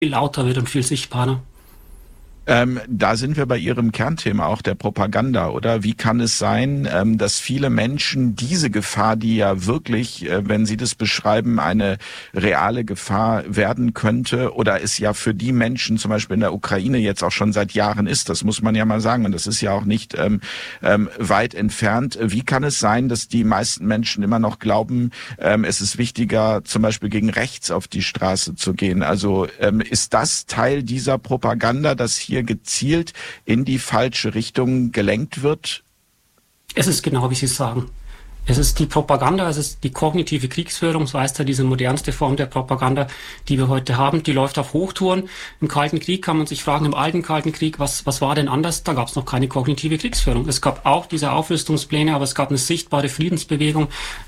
lauter wird und viel sichtbarer. Da sind wir bei Ihrem Kernthema auch der Propaganda, oder? Wie kann es sein, dass viele Menschen diese Gefahr, die ja wirklich, wenn Sie das beschreiben, eine reale Gefahr werden könnte, oder es ja für die Menschen zum Beispiel in der Ukraine jetzt auch schon seit Jahren ist, das muss man ja mal sagen, und das ist ja auch nicht weit entfernt. Wie kann es sein, dass die meisten Menschen immer noch glauben, es ist wichtiger, zum Beispiel gegen rechts auf die Straße zu gehen? Also ist das Teil dieser Propaganda, dass hier gezielt in die falsche Richtung gelenkt wird? Es ist genau, wie Sie sagen. Es ist die Propaganda, es ist die kognitive Kriegsführung, so heißt ja diese modernste Form der Propaganda, die wir heute haben. Die läuft auf Hochtouren. Im Kalten Krieg kann man sich fragen, im alten Kalten Krieg, was war denn anders? Da gab es noch keine kognitive Kriegsführung. Es gab auch diese Aufrüstungspläne, aber es gab eine sichtbare Friedensbewegung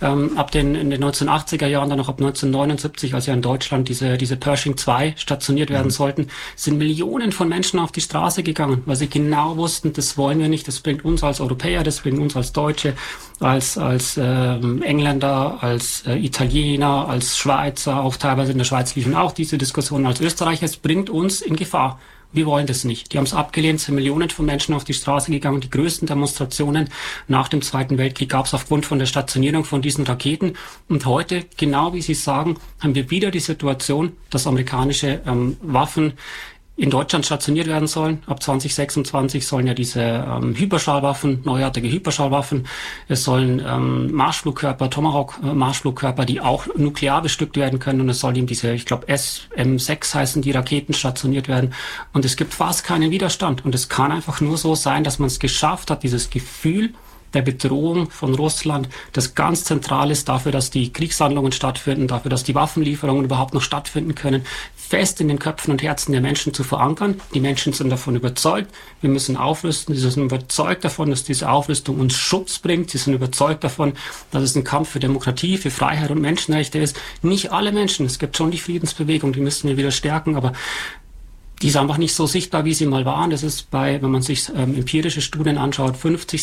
in den 1980er Jahren, dann noch ab 1979, als ja in Deutschland diese Pershing 2 stationiert werden sollten, sind Millionen von Menschen auf die Straße gegangen, weil sie genau wussten, das wollen wir nicht, das bringt uns als Europäer, das bringt uns als Deutsche, als Engländer, als Italiener, als Schweizer, auch teilweise in der Schweiz liefen auch diese Diskussionen als Österreicher. Es bringt uns in Gefahr. Wir wollen das nicht. Die haben es abgelehnt, sind Millionen von Menschen auf die Straße gegangen. Die größten Demonstrationen nach dem Zweiten Weltkrieg gab es aufgrund von der Stationierung von diesen Raketen. Und heute, genau wie Sie sagen, haben wir wieder die Situation, dass amerikanische Waffen in Deutschland stationiert werden sollen. Ab 2026 sollen ja diese Hyperschallwaffen, neuartige Hyperschallwaffen, es sollen Marschflugkörper, Tomahawk-Marschflugkörper, die auch nuklear bestückt werden können, und es soll eben diese, ich glaube SM-6 heißen die Raketen, stationiert werden. Und es gibt fast keinen Widerstand. Und es kann einfach nur so sein, dass man es geschafft hat, dieses Gefühl der Bedrohung von Russland, das ganz zentral ist dafür, dass die Kriegshandlungen stattfinden, dafür, dass die Waffenlieferungen überhaupt noch stattfinden können, fest in den Köpfen und Herzen der Menschen zu verankern. Die Menschen sind davon überzeugt, wir müssen aufrüsten. Sie sind überzeugt davon, dass diese Aufrüstung uns Schutz bringt. Sie sind überzeugt davon, dass es ein Kampf für Demokratie, für Freiheit und Menschenrechte ist. Nicht alle Menschen, es gibt schon die Friedensbewegung, die müssen wir wieder stärken, aber die ist einfach nicht so sichtbar, wie sie mal waren. Das ist wenn man sich empirische Studien anschaut,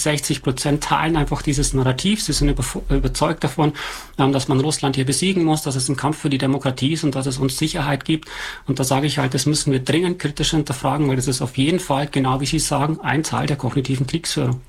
50-60% teilen einfach dieses Narrativ. Sie sind überzeugt davon, dass man Russland hier besiegen muss, dass es ein Kampf für die Demokratie ist und dass es uns Sicherheit gibt. Und da sage ich halt, das müssen wir dringend kritisch hinterfragen, weil das ist auf jeden Fall, genau wie Sie sagen, ein Teil der kognitiven Kriegsführung.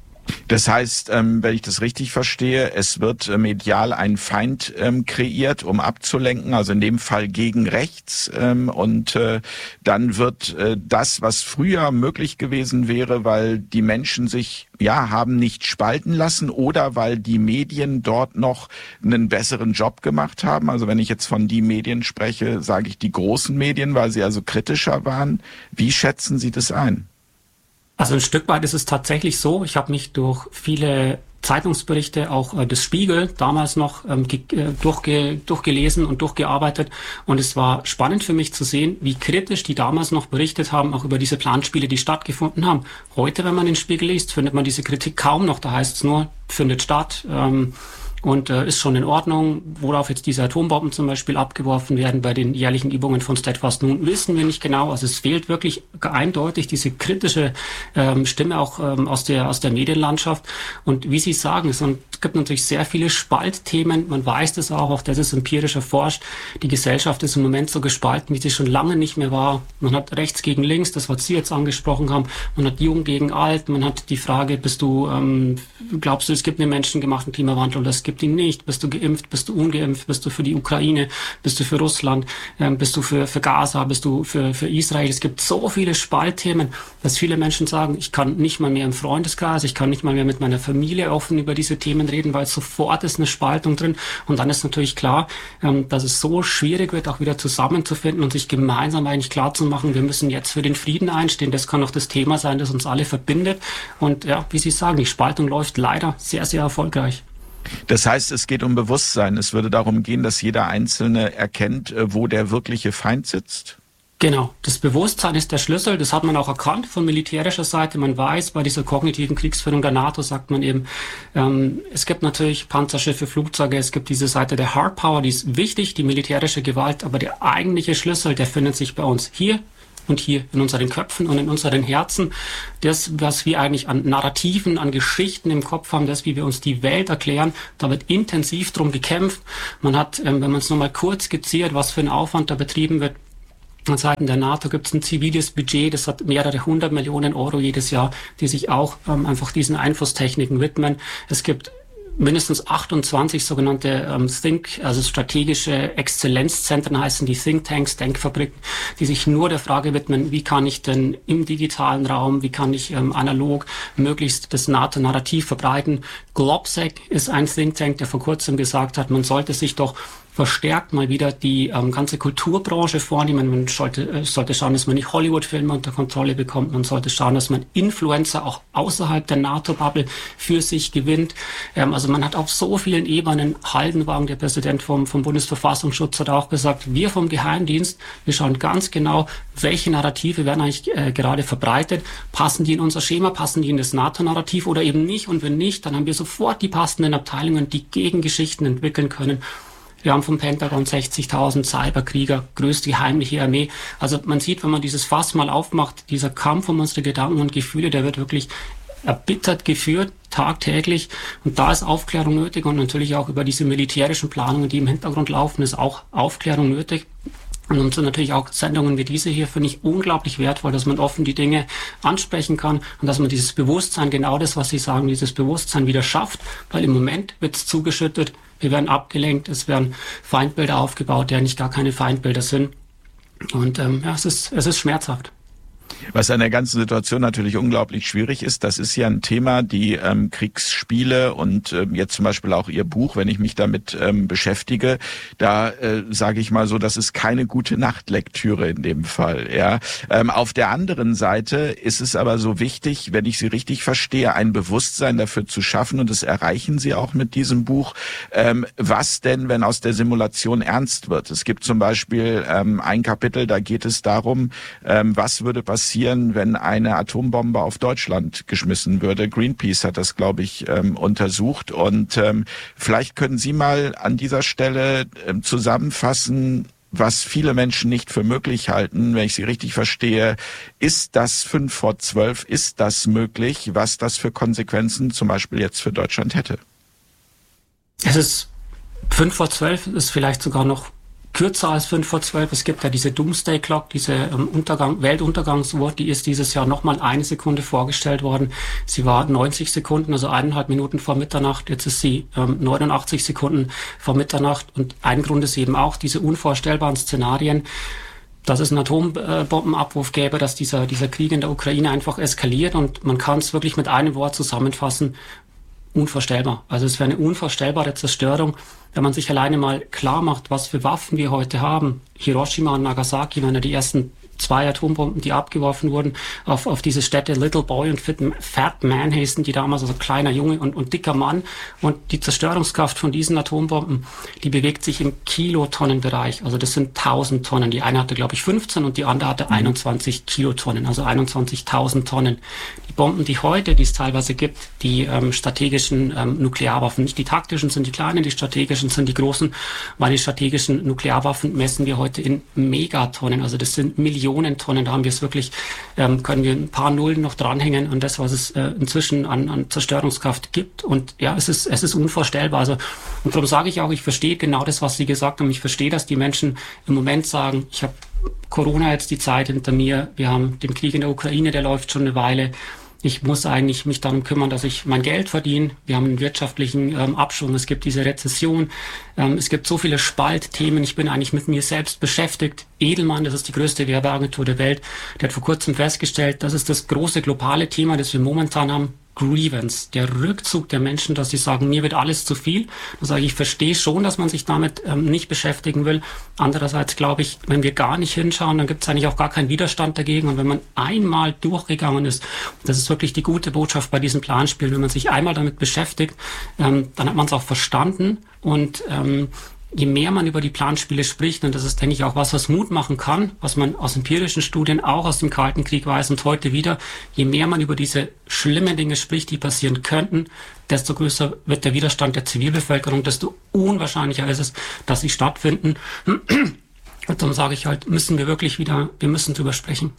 Das heißt, wenn ich das richtig verstehe, es wird medial ein Feind kreiert, um abzulenken, also in dem Fall gegen rechts, und dann wird das, was früher möglich gewesen wäre, weil die Menschen sich haben nicht spalten lassen oder weil die Medien dort noch einen besseren Job gemacht haben. Also wenn ich jetzt von die Medien spreche, sage ich die großen Medien, weil sie also kritischer waren. Wie schätzen Sie das ein? Also ein Stück weit ist es tatsächlich so. Ich habe mich durch viele Zeitungsberichte, auch des Spiegel, damals noch durchgelesen und durchgearbeitet. Und es war spannend für mich zu sehen, wie kritisch die damals noch berichtet haben, auch über diese Planspiele, die stattgefunden haben. Heute, wenn man den Spiegel liest, findet man diese Kritik kaum noch. Da heißt es nur, findet statt. Und ist schon in Ordnung, worauf jetzt diese Atombomben zum Beispiel abgeworfen werden bei den jährlichen Übungen von Steadfast Nun, wissen wir nicht genau. Also es fehlt wirklich eindeutig diese kritische Stimme auch aus der Medienlandschaft. Und wie Sie sagen, es gibt natürlich sehr viele Spaltthemen. Man weiß das auch das ist empirisch erforscht. Die Gesellschaft ist im Moment so gespalten, wie sie schon lange nicht mehr war. Man hat rechts gegen links, das was Sie jetzt angesprochen haben. Man hat jung gegen alt. Man hat die Frage, glaubst du, es gibt einen menschengemachten Klimawandel oder es gibt ihn nicht? Bist du geimpft? Bist du ungeimpft? Bist du für die Ukraine? Bist du für Russland? Bist du für Gaza? Bist du für Israel? Es gibt so viele Spaltthemen, dass viele Menschen sagen, ich kann nicht mal mehr im Freundeskreis, ich kann nicht mal mehr mit meiner Familie offen über diese Themen reden, weil sofort ist eine Spaltung drin. Und dann ist natürlich klar, dass es so schwierig wird, auch wieder zusammenzufinden und sich gemeinsam eigentlich klar zu machen, wir müssen jetzt für den Frieden einstehen. Das kann auch das Thema sein, das uns alle verbindet. Und ja, wie Sie sagen, die Spaltung läuft leider sehr, sehr erfolgreich. Das heißt, es geht um Bewusstsein. Es würde darum gehen, dass jeder Einzelne erkennt, wo der wirkliche Feind sitzt? Genau, das Bewusstsein ist der Schlüssel. Das hat man auch erkannt von militärischer Seite. Man weiß, bei dieser kognitiven Kriegsführung der NATO sagt man eben, es gibt natürlich Panzerschiffe, Flugzeuge, es gibt diese Seite der Hard Power, die ist wichtig, die militärische Gewalt, aber der eigentliche Schlüssel, der findet sich bei uns hier und hier in unseren Köpfen und in unseren Herzen. Das, was wir eigentlich an Narrativen, an Geschichten im Kopf haben, das, wie wir uns die Welt erklären, da wird intensiv drum gekämpft. Man hat, wenn man es nochmal kurz skizziert, was für ein Aufwand da betrieben wird, Von Seiten der NATO gibt es ein ziviles Budget, das hat mehrere 100 Millionen Euro jedes Jahr, die sich auch einfach diesen Einflusstechniken widmen. Es gibt mindestens 28 sogenannte also strategische Exzellenzzentren heißen die Thinktanks, Denkfabriken, die sich nur der Frage widmen, wie kann ich denn im digitalen Raum, wie kann ich analog möglichst das NATO-Narrativ verbreiten. GlobSec ist ein Thinktank, der vor kurzem gesagt hat, man sollte sich doch verstärkt mal wieder die ganze Kulturbranche vornehmen. Man sollte schauen, dass man nicht Hollywood-Filme unter Kontrolle bekommt. Man sollte schauen, dass man Influencer auch außerhalb der NATO-Bubble für sich gewinnt. Also man hat auf so vielen Ebenen, Haldenwang, der Präsident vom Bundesverfassungsschutz, hat auch gesagt, wir vom Geheimdienst, wir schauen ganz genau, welche Narrative werden eigentlich gerade verbreitet. Passen die in unser Schema, passen die in das NATO-Narrativ oder eben nicht? Und wenn nicht, dann haben wir sofort die passenden Abteilungen, die Gegengeschichten entwickeln können. Wir haben vom Pentagon 60.000 Cyberkrieger, größte heimliche Armee. Also man sieht, wenn man dieses Fass mal aufmacht, dieser Kampf um unsere Gedanken und Gefühle, der wird wirklich erbittert geführt, tagtäglich. Und da ist Aufklärung nötig und natürlich auch über diese militärischen Planungen, die im Hintergrund laufen, ist auch Aufklärung nötig. Und so natürlich auch Sendungen wie diese hier finde ich unglaublich wertvoll, dass man offen die Dinge ansprechen kann und dass man dieses Bewusstsein, genau das, was Sie sagen, dieses Bewusstsein wieder schafft, weil im Moment wird es zugeschüttet, wir werden abgelenkt, es werden Feindbilder aufgebaut, die eigentlich gar keine Feindbilder sind. Und es ist schmerzhaft. Was an der ganzen Situation natürlich unglaublich schwierig ist, das ist ja ein Thema, die Kriegsspiele und jetzt zum Beispiel auch Ihr Buch, wenn ich mich damit beschäftige, da sage ich mal so, das ist keine gute Nachtlektüre in dem Fall. Ja. Auf der anderen Seite ist es aber so wichtig, wenn ich Sie richtig verstehe, ein Bewusstsein dafür zu schaffen, und das erreichen Sie auch mit diesem Buch, was denn, wenn aus der Simulation ernst wird. Es gibt zum Beispiel ein Kapitel, da geht es darum, was würde passieren, wenn eine Atombombe auf Deutschland geschmissen würde. Greenpeace hat das, glaube ich, untersucht. Und vielleicht können Sie mal an dieser Stelle zusammenfassen, was viele Menschen nicht für möglich halten. Wenn ich Sie richtig verstehe, ist das 5 vor 12, ist das möglich, was das für Konsequenzen zum Beispiel jetzt für Deutschland hätte? Es ist 5 vor 12, ist vielleicht sogar noch kürzer als 5 vor 12. Es gibt ja diese Doomsday Clock, diese Weltuntergangsuhr, die ist dieses Jahr nochmal 1 Sekunde vorgestellt worden. Sie war 90 Sekunden, also 1,5 Minuten vor Mitternacht. Jetzt ist sie 89 Sekunden vor Mitternacht. Und ein Grund ist eben auch diese unvorstellbaren Szenarien, dass es einen Atombombenabwurf gäbe, dass dieser Krieg in der Ukraine einfach eskaliert. Und man kann es wirklich mit einem Wort zusammenfassen: unvorstellbar. Also es wäre eine unvorstellbare Zerstörung, wenn man sich alleine mal klar macht, was für Waffen wir heute haben. Hiroshima und Nagasaki waren ja die ersten 2 Atombomben, die abgeworfen wurden auf diese Städte. Little Boy und Fat Man hießen die damals, also kleiner Junge und dicker Mann. Und die Zerstörungskraft von diesen Atombomben, die bewegt sich im Kilotonnenbereich. Also das sind 1000 Tonnen. Die eine hatte, glaube ich, 15 und die andere hatte 21 Kilotonnen, also 21.000 Tonnen. Die Bomben, die es teilweise gibt, die strategischen Nuklearwaffen, nicht die taktischen sind die kleinen, die strategischen sind die großen, weil die strategischen Nuklearwaffen messen wir heute in Megatonnen, also das sind Millionen Tonnen. Da haben wir es wirklich, können wir ein paar Nullen noch dranhängen an das, was es inzwischen an Zerstörungskraft gibt. Und ja, es ist unvorstellbar. Also, und darum sage ich auch, ich verstehe genau das, was Sie gesagt haben. Ich verstehe, dass die Menschen im Moment sagen, ich habe Corona jetzt die Zeit hinter mir, wir haben den Krieg in der Ukraine, der läuft schon eine Weile. Ich muss eigentlich mich darum kümmern, dass ich mein Geld verdiene. Wir haben einen wirtschaftlichen Abschwung. Es gibt diese Rezession. Es gibt so viele Spaltthemen. Ich bin eigentlich mit mir selbst beschäftigt. Edelmann, das ist die größte Werbeagentur der Welt, der hat vor kurzem festgestellt, das ist das große globale Thema, das wir momentan haben. Grievance, der Rückzug der Menschen, dass sie sagen, mir wird alles zu viel. Da sage ich, verstehe schon, dass man sich damit nicht beschäftigen will. Andererseits glaube ich, wenn wir gar nicht hinschauen, dann gibt es eigentlich auch gar keinen Widerstand dagegen. Und wenn man einmal durchgegangen ist, das ist wirklich die gute Botschaft bei diesem Planspiel, wenn man sich einmal damit beschäftigt, dann hat man es auch verstanden. Und je mehr man über die Planspiele spricht, und das ist, denke ich, auch was Mut machen kann, was man aus empirischen Studien auch aus dem Kalten Krieg weiß und heute wieder, je mehr man über diese schlimmen Dinge spricht, die passieren könnten, desto größer wird der Widerstand der Zivilbevölkerung, desto unwahrscheinlicher ist es, dass sie stattfinden. Und darum sage ich halt, wir müssen drüber sprechen.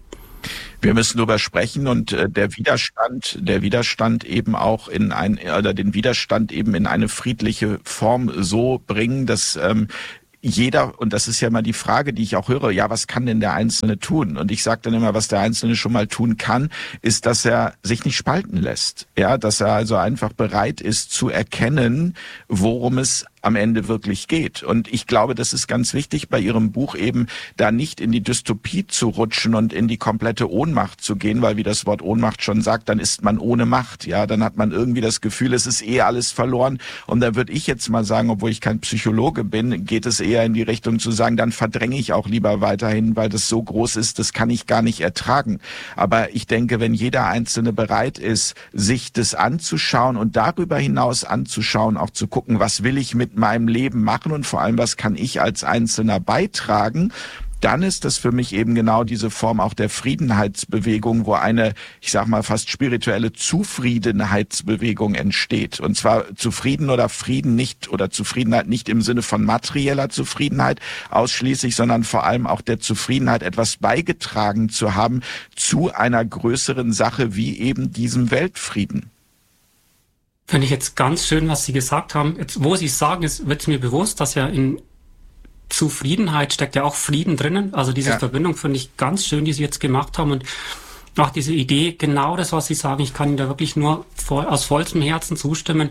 Wir müssen darüber sprechen und der Widerstand eben auch den Widerstand eben in eine friedliche Form so bringen, dass jeder, und das ist ja immer die Frage, die ich auch höre, ja, was kann denn der Einzelne tun? Und ich sage dann immer, was der Einzelne schon mal tun kann, ist, dass er sich nicht spalten lässt. Ja, dass er also einfach bereit ist zu erkennen, worum es am Ende wirklich geht. Und ich glaube, das ist ganz wichtig bei Ihrem Buch eben, da nicht in die Dystopie zu rutschen und in die komplette Ohnmacht zu gehen, weil wie das Wort Ohnmacht schon sagt, dann ist man ohne Macht. Ja, dann hat man irgendwie das Gefühl, es ist alles verloren. Und da würde ich jetzt mal sagen, obwohl ich kein Psychologe bin, geht es eher in die Richtung zu sagen, dann verdränge ich auch lieber weiterhin, weil das so groß ist, das kann ich gar nicht ertragen. Aber ich denke, wenn jeder Einzelne bereit ist, sich das anzuschauen und darüber hinaus anzuschauen, auch zu gucken, was will ich mit meinem Leben machen und vor allem, was kann ich als Einzelner beitragen, dann ist das für mich eben genau diese Form auch der Friedenheitsbewegung, wo eine, ich sag mal, fast spirituelle Zufriedenheitsbewegung entsteht. Und zwar Zufrieden oder Frieden nicht oder Zufriedenheit nicht im Sinne von materieller Zufriedenheit ausschließlich, sondern vor allem auch der Zufriedenheit, etwas beigetragen zu haben zu einer größeren Sache wie eben diesem Weltfrieden. Finde ich jetzt ganz schön, was Sie gesagt haben. Jetzt, wo Sie es sagen, wird mir bewusst, dass ja in Zufriedenheit steckt ja auch Frieden drinnen. Also diese Verbindung finde ich ganz schön, die Sie jetzt gemacht haben. Und auch diese Idee, genau das, was Sie sagen, ich kann Ihnen da wirklich nur aus vollstem Herzen zustimmen.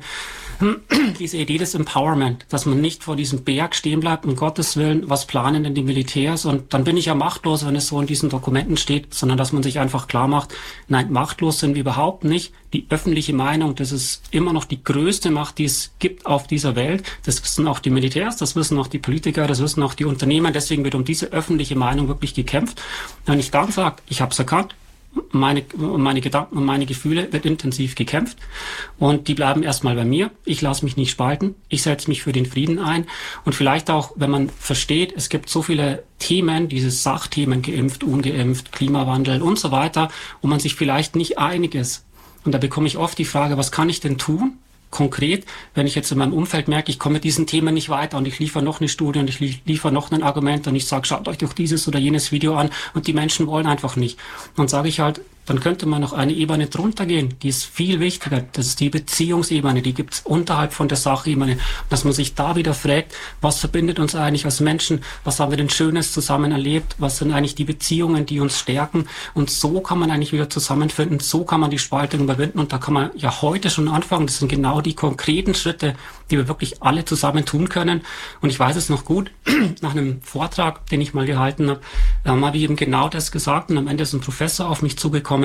Diese Idee des Empowerment, dass man nicht vor diesem Berg stehen bleibt, um Gottes Willen, was planen denn die Militärs und dann bin ich ja machtlos, wenn es so in diesen Dokumenten steht, sondern dass man sich einfach klar macht, nein, machtlos sind wir überhaupt nicht. Die öffentliche Meinung, das ist immer noch die größte Macht, die es gibt auf dieser Welt. Das wissen auch die Militärs, das wissen auch die Politiker, das wissen auch die Unternehmen. Deswegen wird um diese öffentliche Meinung wirklich gekämpft. Wenn ich dann sage, ich habe es erkannt, meine Gedanken und meine Gefühle wird intensiv gekämpft und die bleiben erstmal bei mir. Ich lasse mich nicht spalten. Ich setze mich für den Frieden ein und vielleicht auch, wenn man versteht, es gibt so viele Themen, diese Sachthemen, geimpft, ungeimpft, Klimawandel und so weiter, wo man sich vielleicht nicht einig ist. Und da bekomme ich oft die Frage, was kann ich denn tun? Konkret, wenn ich jetzt in meinem Umfeld merke, ich komme mit diesen Themen nicht weiter und ich liefere noch eine Studie und ich liefere noch ein Argument und ich sage, schaut euch doch dieses oder jenes Video an und die Menschen wollen einfach nicht. Dann sage ich halt, dann könnte man noch eine Ebene drunter gehen, die ist viel wichtiger, das ist die Beziehungsebene, die gibt's unterhalb von der Sachebene, dass man sich da wieder fragt, was verbindet uns eigentlich als Menschen, was haben wir denn Schönes zusammen erlebt, was sind eigentlich die Beziehungen, die uns stärken und so kann man eigentlich wieder zusammenfinden, so kann man die Spaltung überwinden und da kann man ja heute schon anfangen, das sind genau die konkreten Schritte, die wir wirklich alle zusammen tun können und ich weiß es noch gut, nach einem Vortrag, den ich mal gehalten habe, habe ich eben genau das gesagt und am Ende ist ein Professor auf mich zugekommen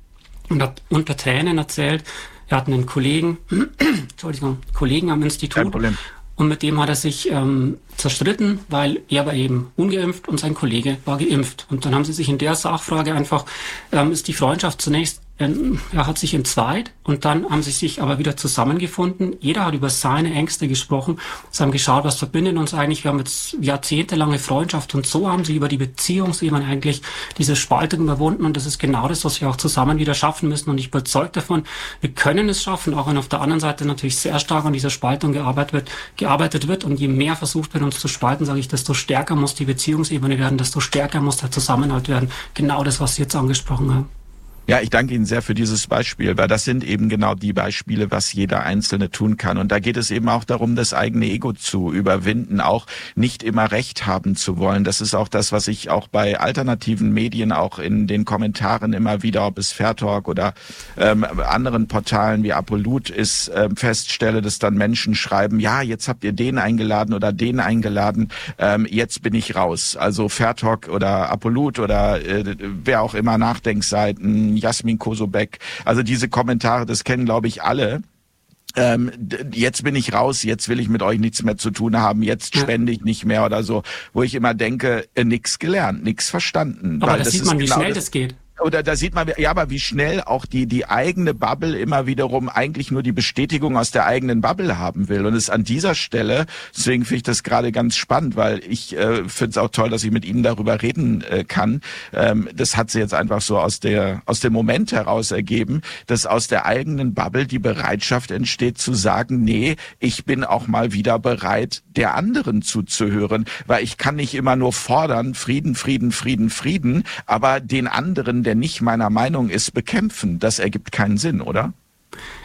und hat unter Tränen erzählt, er hat einen Kollegen am Institut. Kein Problem. Und mit dem hat er sich zerstritten, weil er war eben ungeimpft und sein Kollege war geimpft. Und dann haben sie sich in der Sachfrage einfach, ist die Freundschaft zunächst, hat sich entzweit und dann haben sie sich aber wieder zusammengefunden. Jeder hat über seine Ängste gesprochen. Sie haben geschaut, was verbindet uns eigentlich. Wir haben jetzt jahrzehntelange Freundschaft und so haben sie über die Beziehungsebene eigentlich diese Spaltung überwunden und das ist genau das, was wir auch zusammen wieder schaffen müssen und ich bin überzeugt davon, wir können es schaffen, auch wenn auf der anderen Seite natürlich sehr stark an dieser Spaltung gearbeitet wird und je mehr versucht wird, uns zu spalten, sage ich, desto stärker muss die Beziehungsebene werden, desto stärker muss der Zusammenhalt werden. Genau das, was Sie jetzt angesprochen haben. Ja, ich danke Ihnen sehr für dieses Beispiel, weil das sind eben genau die Beispiele, was jeder Einzelne tun kann. Und da geht es eben auch darum, das eigene Ego zu überwinden, auch nicht immer Recht haben zu wollen. Das ist auch das, was ich auch bei alternativen Medien auch in den Kommentaren immer wieder, ob es Fairtalk oder anderen Portalen wie Apollut ist, feststelle, dass dann Menschen schreiben, ja, jetzt habt ihr den eingeladen oder den eingeladen, jetzt bin ich raus. Also Fairtalk oder Apollut oder wer auch immer, Nachdenkseiten, Jasmin Kosobek, also diese Kommentare, das kennen, glaube ich, alle. Jetzt bin ich raus, jetzt will ich mit euch nichts mehr zu tun haben, jetzt spende ich nicht mehr oder so, wo ich immer denke, nichts gelernt, nichts verstanden. Aber da sieht man, wie schnell das geht. Oder da sieht man, ja, aber wie schnell auch die eigene Bubble immer wiederum eigentlich nur die Bestätigung aus der eigenen Bubble haben will. Und es an dieser Stelle, deswegen finde ich das gerade ganz spannend, weil ich finde es auch toll, dass ich mit Ihnen darüber reden kann. Das hat sie jetzt einfach so aus dem Moment heraus ergeben, dass aus der eigenen Bubble die Bereitschaft entsteht zu sagen, nee, ich bin auch mal wieder bereit, der anderen zuzuhören, weil ich kann nicht immer nur fordern, Frieden, Frieden, Frieden, Frieden, aber den anderen, der nicht meiner Meinung ist, bekämpfen. Das ergibt keinen Sinn, oder?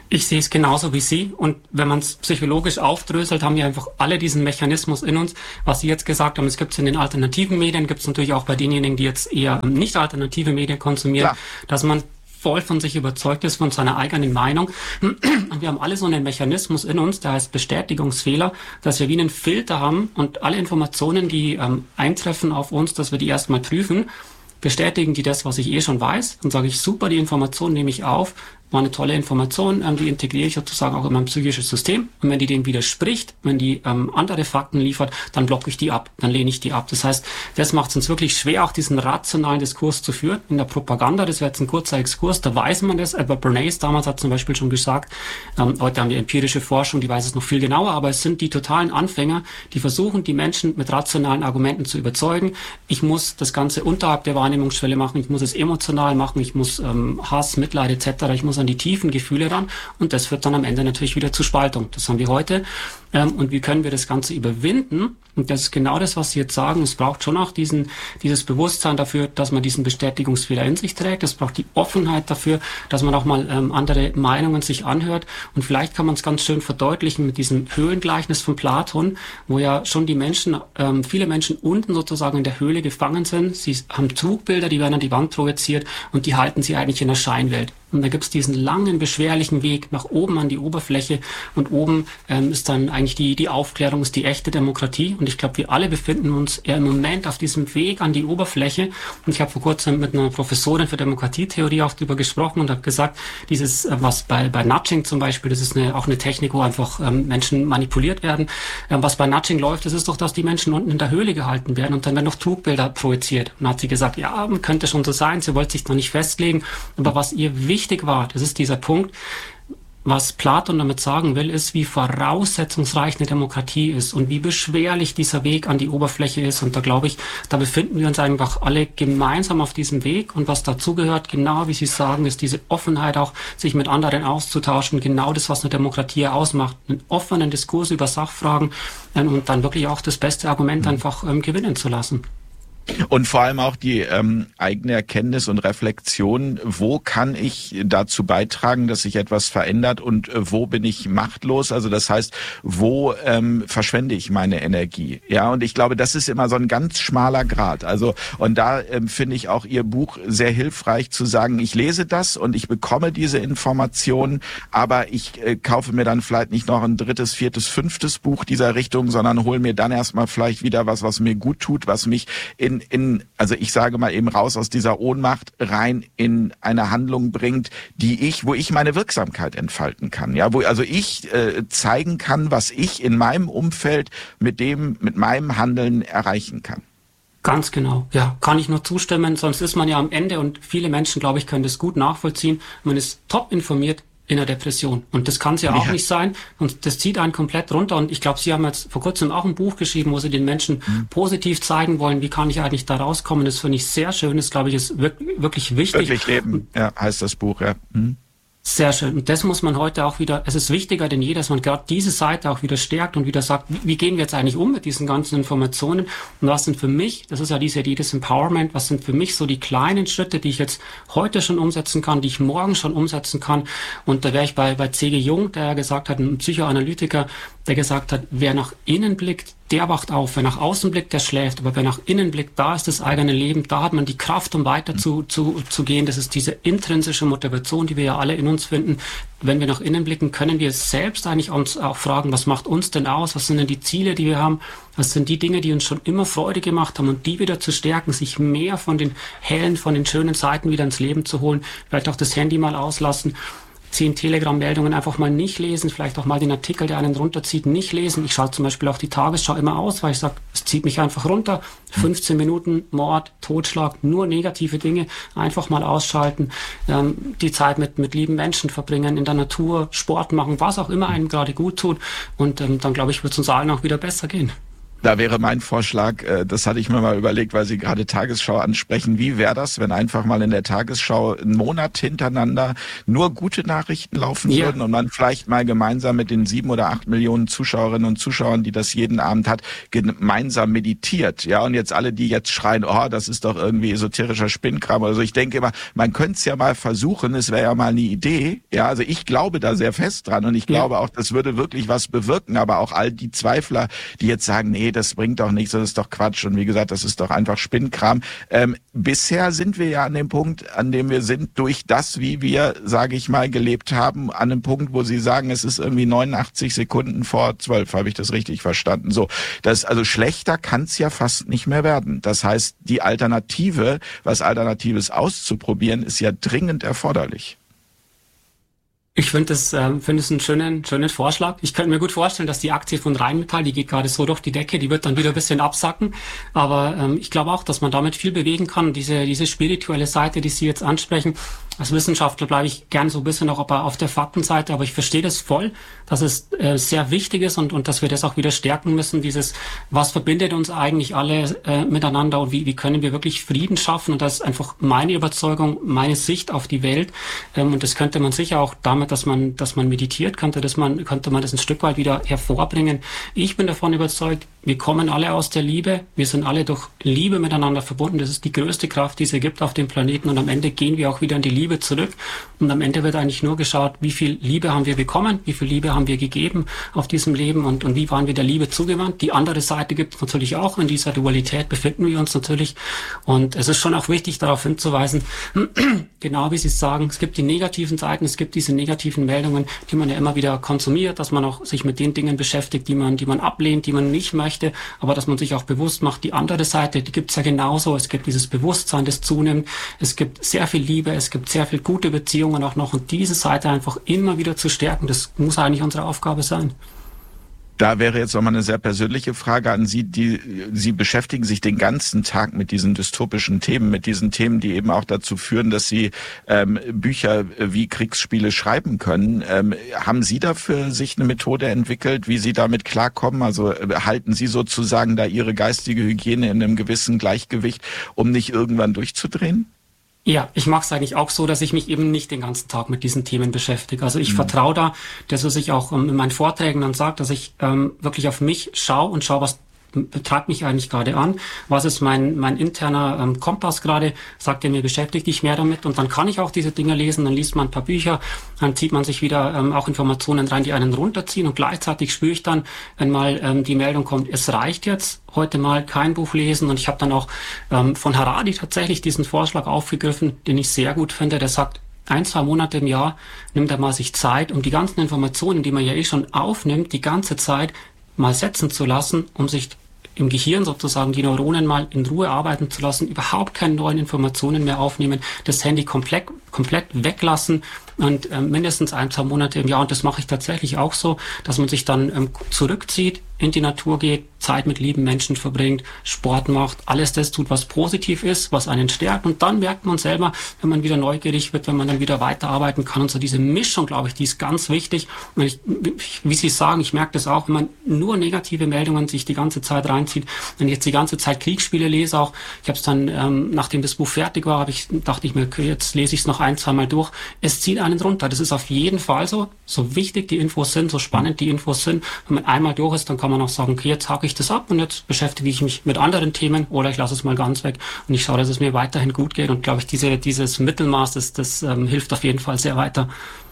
Ich sehe es genauso wie Sie, und wenn man es psychologisch aufdröselt, haben wir einfach alle diesen Mechanismus in uns, was Sie jetzt gesagt haben. Es gibt es in den alternativen Medien, gibt es natürlich auch bei denjenigen, die jetzt eher nicht alternative Medien konsumieren, klar, dass man voll von sich überzeugt ist, von seiner eigenen Meinung. Und wir haben alle so einen Mechanismus in uns, der heißt Bestätigungsfehler, dass wir wie einen Filter haben und alle Informationen, die eintreffen auf uns, dass wir die erstmal prüfen. Bestätigen die das, was ich eh schon weiß? Dann sage ich, super, die Information nehme ich auf, war eine tolle Information, die integriere ich sozusagen auch in mein psychisches System. Und wenn die dem widerspricht, wenn die andere Fakten liefert, dann blocke ich die ab, dann lehne ich die ab. Das heißt, das macht es uns wirklich schwer, auch diesen rationalen Diskurs zu führen. In der Propaganda, das wäre jetzt ein kurzer Exkurs, da weiß man das. Edward Bernays damals hat zum Beispiel schon gesagt, heute haben wir empirische Forschung, die weiß es noch viel genauer, aber es sind die totalen Anfänger, die versuchen, die Menschen mit rationalen Argumenten zu überzeugen. Ich muss das Ganze unterhalb der Wahrnehmungsschwelle machen, ich muss es emotional machen, ich muss Hass, Mitleid etc., ich muss an die tiefen Gefühle ran, und das führt dann am Ende natürlich wieder zu Spaltung. Das haben wir heute. Und wie können wir das Ganze überwinden? Und das ist genau das, was Sie jetzt sagen. Es braucht schon auch dieses Bewusstsein dafür, dass man diesen Bestätigungsfehler in sich trägt. Es braucht die Offenheit dafür, dass man auch mal andere Meinungen sich anhört. Und vielleicht kann man es ganz schön verdeutlichen mit diesem Höhlengleichnis von Platon, wo ja schon die Menschen, viele Menschen unten sozusagen in der Höhle gefangen sind. Sie haben Trugbilder, die werden an die Wand projiziert, und die halten sie eigentlich in der Scheinwelt. Und da gibt es diesen langen, beschwerlichen Weg nach oben an die Oberfläche, und oben ist dann eigentlich die Aufklärung, ist die echte Demokratie. Und ich glaube, wir alle befinden uns eher im Moment auf diesem Weg an die Oberfläche. Und ich habe vor kurzem mit einer Professorin für Demokratietheorie auch darüber gesprochen und habe gesagt, dieses, was bei Nudging zum Beispiel, das ist auch eine Technik, wo einfach Menschen manipuliert werden. Was bei Nudging läuft, das ist doch, dass die Menschen unten in der Höhle gehalten werden, und dann werden noch Trugbilder projiziert. Und dann hat sie gesagt, ja, könnte schon so sein, sie wollte sich noch nicht festlegen. Aber was ihr wichtig war, das ist dieser Punkt, was Platon damit sagen will, ist, wie voraussetzungsreich eine Demokratie ist und wie beschwerlich dieser Weg an die Oberfläche ist. Und da glaube ich, da befinden wir uns einfach alle gemeinsam auf diesem Weg. Und was dazugehört, genau wie Sie sagen, ist diese Offenheit auch, sich mit anderen auszutauschen. Genau das, was eine Demokratie ausmacht. Einen offenen Diskurs über Sachfragen und dann wirklich auch das beste Argument einfach gewinnen zu lassen. Und vor allem auch die eigene Erkenntnis und Reflexion, wo kann ich dazu beitragen, dass sich etwas verändert, und wo bin ich machtlos? Also das heißt, wo verschwende ich meine Energie? Ja, und ich glaube, das ist immer so ein ganz schmaler Grat. Also, und da finde ich auch Ihr Buch sehr hilfreich zu sagen, ich lese das und ich bekomme diese Informationen, aber ich kaufe mir dann vielleicht nicht noch ein 3., 4., 5. Buch dieser Richtung, sondern hole mir dann erstmal vielleicht wieder was mir gut tut, was mich also ich sage mal eben raus aus dieser Ohnmacht rein in eine Handlung bringt, wo ich meine Wirksamkeit entfalten kann. Ja, wo also ich zeigen kann, was ich in meinem Umfeld mit meinem Handeln erreichen kann. Ganz genau, ja, kann ich nur zustimmen, sonst ist man ja am Ende, und viele Menschen, glaube ich, können das gut nachvollziehen, man ist top informiert in der Depression. Und das kann es ja auch nicht sein. Und das zieht einen komplett runter. Und ich glaube, Sie haben jetzt vor kurzem auch ein Buch geschrieben, wo Sie den Menschen positiv zeigen wollen, wie kann ich eigentlich da rauskommen. Das finde ich sehr schön. Das, glaube ich, ist wirklich wichtig. Wirklich leben, ja, heißt das Buch, ja. Sehr schön. Und das muss man heute auch wieder, es ist wichtiger denn je, dass man gerade diese Seite auch wieder stärkt und wieder sagt, wie gehen wir jetzt eigentlich um mit diesen ganzen Informationen? Und was sind für mich, das ist ja diese Idee des Empowerment, was sind für mich so die kleinen Schritte, die ich jetzt heute schon umsetzen kann, die ich morgen schon umsetzen kann? Und da wäre ich bei C.G. Jung, der ja gesagt hat, ein Psychoanalytiker, der gesagt hat, wer nach innen blickt, der wacht auf. Wer nach außen blickt, der schläft. Aber wer nach innen blickt, da ist das eigene Leben, da hat man die Kraft, um weiter zu gehen. Das ist diese intrinsische Motivation, die wir ja alle in uns finden. Wenn wir nach innen blicken, können wir selbst eigentlich uns auch fragen, was macht uns denn aus? Was sind denn die Ziele, die wir haben? Was sind die Dinge, die uns schon immer Freude gemacht haben, und die wieder zu stärken, sich mehr von den hellen, von den schönen Seiten wieder ins Leben zu holen, vielleicht auch das Handy mal auslassen. 10 Telegram-Meldungen einfach mal nicht lesen, vielleicht auch mal den Artikel, der einen runterzieht, nicht lesen. Ich schalte zum Beispiel auch die Tagesschau immer aus, weil ich sage, es zieht mich einfach runter. 15 Minuten Mord, Totschlag, nur negative Dinge, einfach mal ausschalten, die Zeit mit lieben Menschen verbringen, in der Natur, Sport machen, was auch immer einem gerade gut tut. Und dann, glaube ich, wird es uns allen auch wieder besser gehen. Da wäre mein Vorschlag, das hatte ich mir mal überlegt, weil Sie gerade Tagesschau ansprechen. Wie wäre das, wenn einfach mal in der Tagesschau einen Monat hintereinander nur gute Nachrichten laufen würden und man vielleicht mal gemeinsam mit den 7 oder 8 Millionen Zuschauerinnen und Zuschauern, die das jeden Abend hat, gemeinsam meditiert. Ja, und jetzt alle, die jetzt schreien, oh, das ist doch irgendwie esoterischer Spinnkram oder so. Ich denke immer, man könnte es ja mal versuchen. Es wäre ja mal eine Idee. Ja, also ich glaube da sehr fest dran und ich glaube auch, das würde wirklich was bewirken. Aber auch all die Zweifler, die jetzt sagen, nee, das bringt doch nichts, das ist doch Quatsch und wie gesagt, das ist doch einfach Spinnkram. Bisher sind wir ja an dem Punkt, an dem wir sind, durch das, wie wir, sage ich mal, gelebt haben, an einem Punkt, wo Sie sagen, es ist irgendwie 89 Sekunden vor 12, habe ich das richtig verstanden? So, also schlechter kann es ja fast nicht mehr werden. Das heißt, die Alternative, was Alternatives auszuprobieren, ist ja dringend erforderlich. Ich finde es einen schönen Vorschlag. Ich könnte mir gut vorstellen, dass die Aktie von Rheinmetall, die geht gerade so durch die Decke, die wird dann wieder ein bisschen absacken. Aber ich glaube auch, dass man damit viel bewegen kann. Diese spirituelle Seite, die Sie jetzt ansprechen, als Wissenschaftler bleibe ich gern so ein bisschen auch auf der Faktenseite, aber ich verstehe das voll, dass es sehr wichtig ist und dass wir das auch wieder stärken müssen, was verbindet uns eigentlich alle miteinander und wie können wir wirklich Frieden schaffen, und das ist einfach meine Überzeugung, meine Sicht auf die Welt, und das könnte man sicher auch damit, dass man meditiert, könnte man das ein Stück weit wieder hervorbringen. Ich bin davon überzeugt, wir kommen alle aus der Liebe, wir sind alle durch Liebe miteinander verbunden, das ist die größte Kraft, die es gibt auf dem Planeten, und am Ende gehen wir auch wieder in die Liebe zurück, und am Ende wird eigentlich nur geschaut, wie viel Liebe haben wir bekommen, wie viel Liebe haben wir gegeben auf diesem Leben und wie waren wir der Liebe zugewandt. Die andere Seite gibt es natürlich auch, in dieser Dualität befinden wir uns natürlich, und es ist schon auch wichtig, darauf hinzuweisen, genau wie Sie sagen, es gibt die negativen Seiten, es gibt diese negativen Meldungen, die man ja immer wieder konsumiert, dass man auch sich mit den Dingen beschäftigt, die man ablehnt, die man nicht möchte, aber dass man sich auch bewusst macht, die andere Seite, die gibt es ja genauso. Es gibt dieses Bewusstsein, das zunimmt. Es gibt sehr viel Liebe, es gibt sehr viel gute Beziehungen auch noch, und diese Seite einfach immer wieder zu stärken, das muss eigentlich unsere Aufgabe sein. Da wäre jetzt nochmal eine sehr persönliche Frage an Sie. Sie beschäftigen sich den ganzen Tag mit diesen dystopischen Themen, mit diesen Themen, die eben auch dazu führen, dass Sie Bücher wie Kriegsspiele schreiben können. Haben Sie da für sich eine Methode entwickelt, wie Sie damit klarkommen? Also halten Sie sozusagen da Ihre geistige Hygiene in einem gewissen Gleichgewicht, um nicht irgendwann durchzudrehen? Ja, ich mache es eigentlich auch so, dass ich mich eben nicht den ganzen Tag mit diesen Themen beschäftige. Also ich vertraue da, das, was ich auch in meinen Vorträgen dann sage, dass ich wirklich auf mich schaue, was treibt mich eigentlich gerade an, was ist mein interner Kompass gerade, sagt er mir, beschäftige dich mehr damit, und dann kann ich auch diese Dinge lesen, dann liest man ein paar Bücher, dann zieht man sich wieder auch Informationen rein, die einen runterziehen, und gleichzeitig spüre ich dann, wenn mal die Meldung kommt, es reicht jetzt, heute mal kein Buch lesen, und ich habe dann auch von Harari tatsächlich diesen Vorschlag aufgegriffen, den ich sehr gut finde, der sagt, 1-2 Monate im Jahr nimmt er mal sich Zeit, um die ganzen Informationen, die man ja schon aufnimmt, die ganze Zeit mal setzen zu lassen, um sich im Gehirn sozusagen die Neuronen mal in Ruhe arbeiten zu lassen, überhaupt keine neuen Informationen mehr aufnehmen, das Handy komplett weglassen, und mindestens 1-2 Monate im Jahr, und das mache ich tatsächlich auch so, dass man sich dann zurückzieht, in die Natur geht, Zeit mit lieben Menschen verbringt, Sport macht, alles das tut, was positiv ist, was einen stärkt, und dann merkt man selber, wenn man wieder neugierig wird, wenn man dann wieder weiterarbeiten kann, und so diese Mischung, glaube ich, die ist ganz wichtig. Und wie Sie sagen, ich merke das auch, wenn man nur negative Meldungen sich die ganze Zeit reinzieht, wenn ich jetzt die ganze Zeit Kriegsspiele lese auch, ich habe es dann, nachdem das Buch fertig war, dachte ich mir, okay, jetzt lese ich es noch 1-2 Mal durch, es zieht einen runter, das ist auf jeden Fall so wichtig die Infos sind, so spannend die Infos sind, wenn man einmal durch ist, dann kann man auch sagen, okay, jetzt hake ich das ab und jetzt beschäftige ich mich mit anderen Themen, oder ich lasse es mal ganz weg und ich schaue, dass es mir weiterhin gut geht, und glaube ich, dieses Mittelmaß, das hilft auf jeden Fall sehr weiter.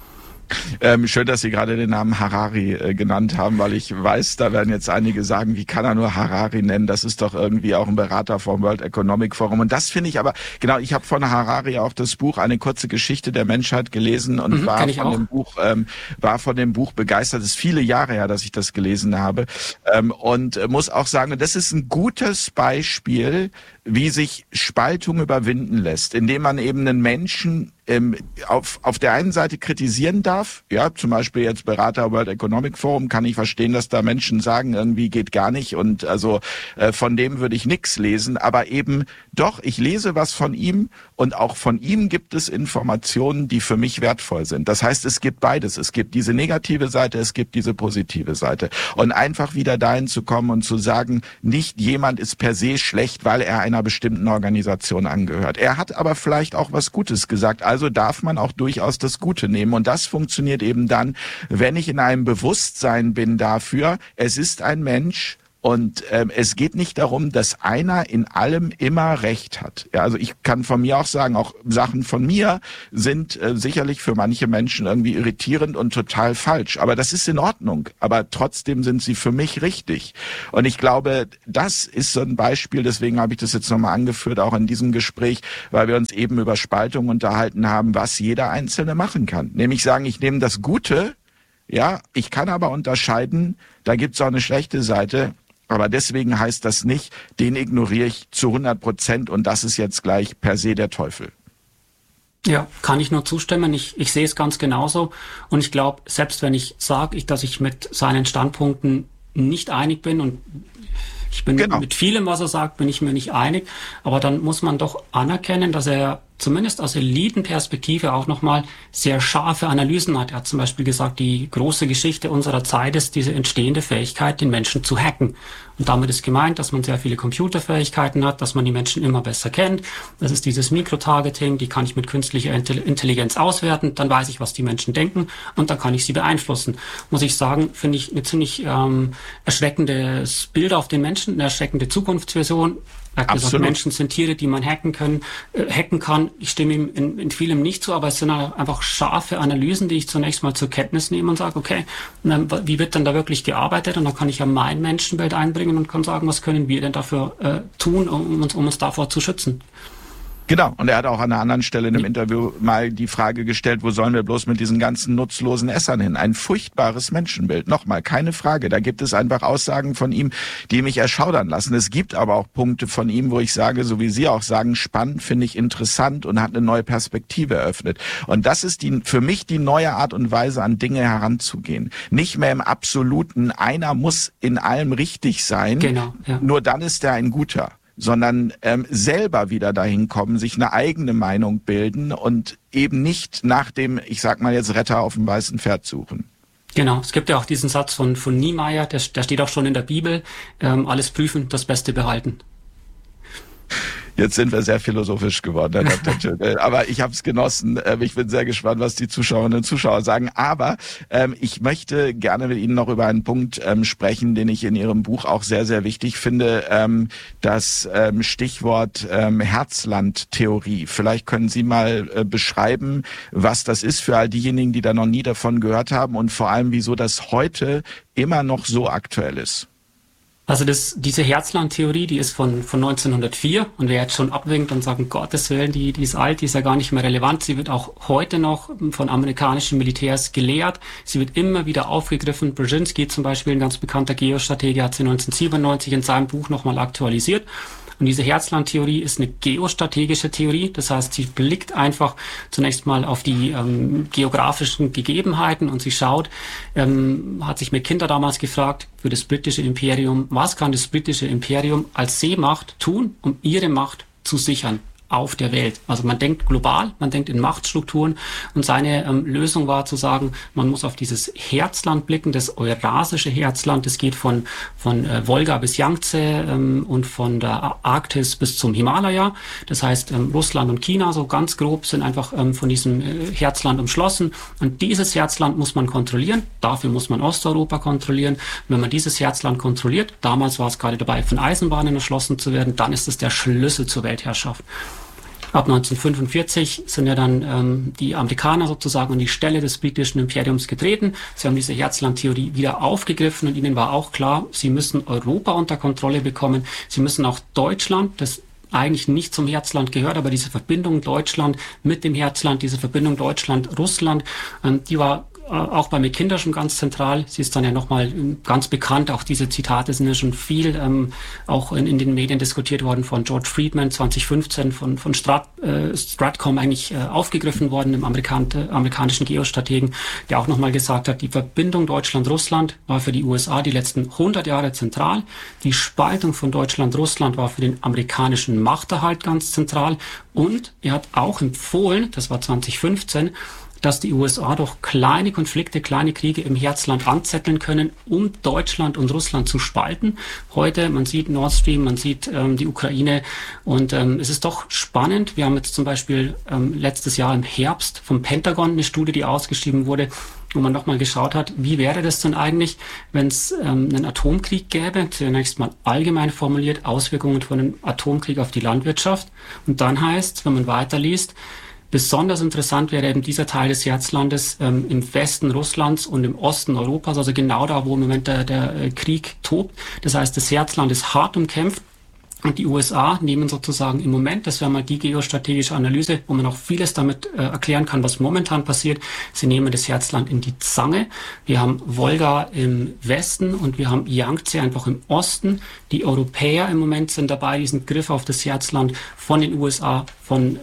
Schön, dass Sie gerade den Namen Harari genannt haben, weil ich weiß, da werden jetzt einige sagen, wie kann er nur Harari nennen? Das ist doch irgendwie auch ein Berater vom World Economic Forum. Und das finde ich aber, genau, ich habe von Harari auch das Buch Eine kurze Geschichte der Menschheit gelesen und war von dem Buch begeistert. Es ist viele Jahre her, dass ich das gelesen habe. Und muss auch sagen, das ist ein gutes Beispiel, wie sich Spaltung überwinden lässt, indem man eben einen Menschen auf der einen Seite kritisieren darf, ja, zum Beispiel jetzt Berater World Economic Forum, kann ich verstehen, dass da Menschen sagen, irgendwie geht gar nicht und also von dem würde ich nichts lesen, aber eben doch, ich lese was von ihm und auch von ihm gibt es Informationen, die für mich wertvoll sind. Das heißt, es gibt beides. Es gibt diese negative Seite, es gibt diese positive Seite. Und einfach wieder dahin zu kommen und zu sagen, nicht jemand ist per se schlecht, weil er einer bestimmten Organisation angehört. Er hat aber vielleicht auch was Gutes gesagt. Also darf man auch durchaus das Gute nehmen. Und das funktioniert eben dann, wenn ich in einem Bewusstsein bin dafür, es ist ein Mensch, und es geht nicht darum, dass einer in allem immer Recht hat. Ja, also ich kann von mir auch sagen, auch Sachen von mir sind sicherlich für manche Menschen irgendwie irritierend und total falsch. Aber das ist in Ordnung. Aber trotzdem sind sie für mich richtig. Und ich glaube, das ist so ein Beispiel, deswegen habe ich das jetzt nochmal angeführt, auch in diesem Gespräch, weil wir uns eben über Spaltung unterhalten haben, was jeder Einzelne machen kann. Nämlich sagen, ich nehme das Gute, ja, ich kann aber unterscheiden, da gibt's auch eine schlechte Seite. Aber deswegen heißt das nicht, den ignoriere ich zu 100% und das ist jetzt gleich per se der Teufel. Ja, kann ich nur zustimmen. Ich sehe es ganz genauso. Und ich glaube, selbst wenn ich sage, dass ich mit seinen Standpunkten nicht einig bin und ich bin mit vielem, was er sagt, bin ich mir nicht einig. Aber dann muss man doch anerkennen, dass er zumindest aus Elitenperspektive auch nochmal sehr scharfe Analysen hat. Er hat zum Beispiel gesagt, die große Geschichte unserer Zeit ist diese entstehende Fähigkeit, den Menschen zu hacken. Und damit ist gemeint, dass man sehr viele Computerfähigkeiten hat, dass man die Menschen immer besser kennt. Das ist dieses Mikrotargeting, die kann ich mit künstlicher Intelligenz auswerten. Dann weiß ich, was die Menschen denken und dann kann ich sie beeinflussen. Muss ich sagen, finde ich eine ziemlich erschreckendes Bild auf den Menschen, eine erschreckende Zukunftsvision. Er hat gesagt, Menschen sind Tiere, die man hacken kann. Ich stimme ihm in vielem nicht zu, aber es sind einfach scharfe Analysen, die ich zunächst mal zur Kenntnis nehme und sage, okay, wie wird dann da wirklich gearbeitet? Und dann kann ich ja mein Menschenbild einbringen und kann sagen, was können wir denn dafür tun, um uns davor zu schützen? Genau, und er hat auch an einer anderen Stelle in einem Interview mal die Frage gestellt, wo sollen wir bloß mit diesen ganzen nutzlosen Essern hin? Ein furchtbares Menschenbild. Nochmal, keine Frage. Da gibt es einfach Aussagen von ihm, die mich erschaudern lassen. Es gibt aber auch Punkte von ihm, wo ich sage, so wie Sie auch sagen, spannend, finde ich interessant und hat eine neue Perspektive eröffnet. Und das ist für mich die neue Art und Weise, an Dinge heranzugehen. Nicht mehr im Absoluten, einer muss in allem richtig sein, genau, ja. Nur dann ist er ein Guter. Sondern selber wieder dahin kommen, sich eine eigene Meinung bilden und eben nicht nach dem, ich sag mal jetzt, Retter auf dem weißen Pferd suchen. Genau, es gibt ja auch diesen Satz von Niemeyer, der steht auch schon in der Bibel, alles prüfen, das Beste behalten. Jetzt sind wir sehr philosophisch geworden, Herr Dr. Tönel. Aber ich habe es genossen. Ich bin sehr gespannt, was die Zuschauerinnen und Zuschauer sagen. Aber ich möchte gerne mit Ihnen noch über einen Punkt sprechen, den ich in Ihrem Buch auch sehr, sehr wichtig finde. Das Stichwort Herzland-Theorie. Vielleicht können Sie mal beschreiben, was das ist für all diejenigen, die da noch nie davon gehört haben und vor allem, wieso das heute immer noch so aktuell ist. Also diese Herzland-Theorie, die ist von 1904 und wer jetzt schon abwinkt und sagt, um Gottes Willen, die ist alt, die ist ja gar nicht mehr relevant. Sie wird auch heute noch von amerikanischen Militärs gelehrt. Sie wird immer wieder aufgegriffen. Brzezinski zum Beispiel, ein ganz bekannter Geostratege, hat sie 1997 in seinem Buch nochmal aktualisiert. Und diese Herzland-Theorie ist eine geostrategische Theorie. Das heißt, sie blickt einfach zunächst mal auf die geografischen Gegebenheiten und sie schaut, hat sich McKinder damals gefragt, für das britische Imperium, was kann das britische Imperium als Seemacht tun, um ihre Macht zu sichern auf der Welt. Also man denkt global, man denkt in Machtstrukturen und seine Lösung war zu sagen, man muss auf dieses Herzland blicken, das eurasische Herzland, das geht von Wolga bis Yangtze und von der Arktis bis zum Himalaya. Das heißt, Russland und China, so ganz grob, sind einfach von diesem Herzland umschlossen und dieses Herzland muss man kontrollieren. Dafür muss man Osteuropa kontrollieren. Wenn man dieses Herzland kontrolliert, damals war es gerade dabei, von Eisenbahnen erschlossen zu werden, dann ist es der Schlüssel zur Weltherrschaft. Ab 1945 sind ja dann die Amerikaner sozusagen an die Stelle des britischen Imperiums getreten. Sie haben diese Herzland-Theorie wieder aufgegriffen und ihnen war auch klar, sie müssen Europa unter Kontrolle bekommen. Sie müssen auch Deutschland, das eigentlich nicht zum Herzland gehört, aber diese Verbindung Deutschland mit dem Herzland, diese Verbindung Deutschland-Russland, die war auch bei McKinder schon ganz zentral. Sie ist dann ja nochmal ganz bekannt. Auch diese Zitate sind ja schon viel auch in den Medien diskutiert worden, von George Friedman 2015 von Stratcom eigentlich aufgegriffen worden, dem amerikanischen Geostrategen, der auch nochmal gesagt hat, die Verbindung Deutschland-Russland war für die USA die letzten 100 Jahre zentral. Die Spaltung von Deutschland-Russland war für den amerikanischen Machterhalt ganz zentral. Und er hat auch empfohlen, das war 2015, dass die USA doch kleine Konflikte, kleine Kriege im Herzland anzetteln können, um Deutschland und Russland zu spalten. Heute, man sieht Nord Stream, man sieht die Ukraine und es ist doch spannend. Wir haben jetzt zum Beispiel letztes Jahr im Herbst vom Pentagon eine Studie, die ausgeschrieben wurde, wo man nochmal geschaut hat, wie wäre das denn eigentlich, wenn es einen Atomkrieg gäbe, zunächst mal allgemein formuliert, Auswirkungen von einem Atomkrieg auf die Landwirtschaft. Und dann heißt, wenn man weiterliest, besonders interessant wäre eben dieser Teil des Herzlandes im Westen Russlands und im Osten Europas, also genau da, wo im Moment der Krieg tobt. Das heißt, das Herzland ist hart umkämpft. Und die USA nehmen sozusagen im Moment, das wäre mal die geostrategische Analyse, wo man auch vieles damit erklären kann, was momentan passiert. Sie nehmen das Herzland in die Zange. Wir haben Wolga im Westen und wir haben Yangtze einfach im Osten. Die Europäer im Moment sind dabei, diesen Griff auf das Herzland von den USA, von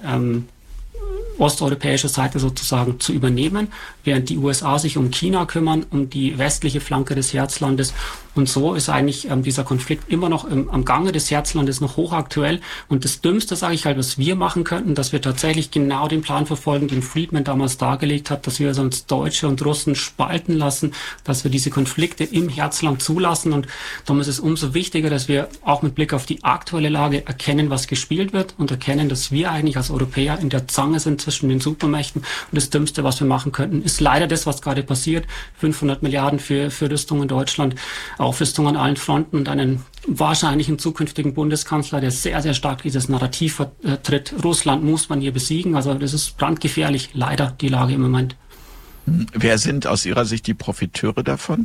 osteuropäischer Seite sozusagen zu übernehmen, während die USA sich um China kümmern, um die westliche Flanke des Herzlandes. Und so ist eigentlich dieser Konflikt immer noch am Gange. Das Herzland ist noch hochaktuell. Und das Dümmste, sage ich halt, was wir machen könnten, dass wir tatsächlich genau den Plan verfolgen, den Friedman damals dargelegt hat, dass wir uns Deutsche und Russen spalten lassen, dass wir diese Konflikte im Herzland zulassen. Und darum ist es umso wichtiger, dass wir auch mit Blick auf die aktuelle Lage erkennen, was gespielt wird und erkennen, dass wir eigentlich als Europäer in der Zange sind zwischen den Supermächten. Und das Dümmste, was wir machen könnten, ist leider das, was gerade passiert. 500 Milliarden für Rüstung in Deutschland, Aufrüstung an allen Fronten und einen wahrscheinlichen zukünftigen Bundeskanzler, der sehr, sehr stark dieses Narrativ vertritt. Russland muss man hier besiegen. Also das ist brandgefährlich, leider, die Lage im Moment. Wer sind aus Ihrer Sicht die Profiteure davon?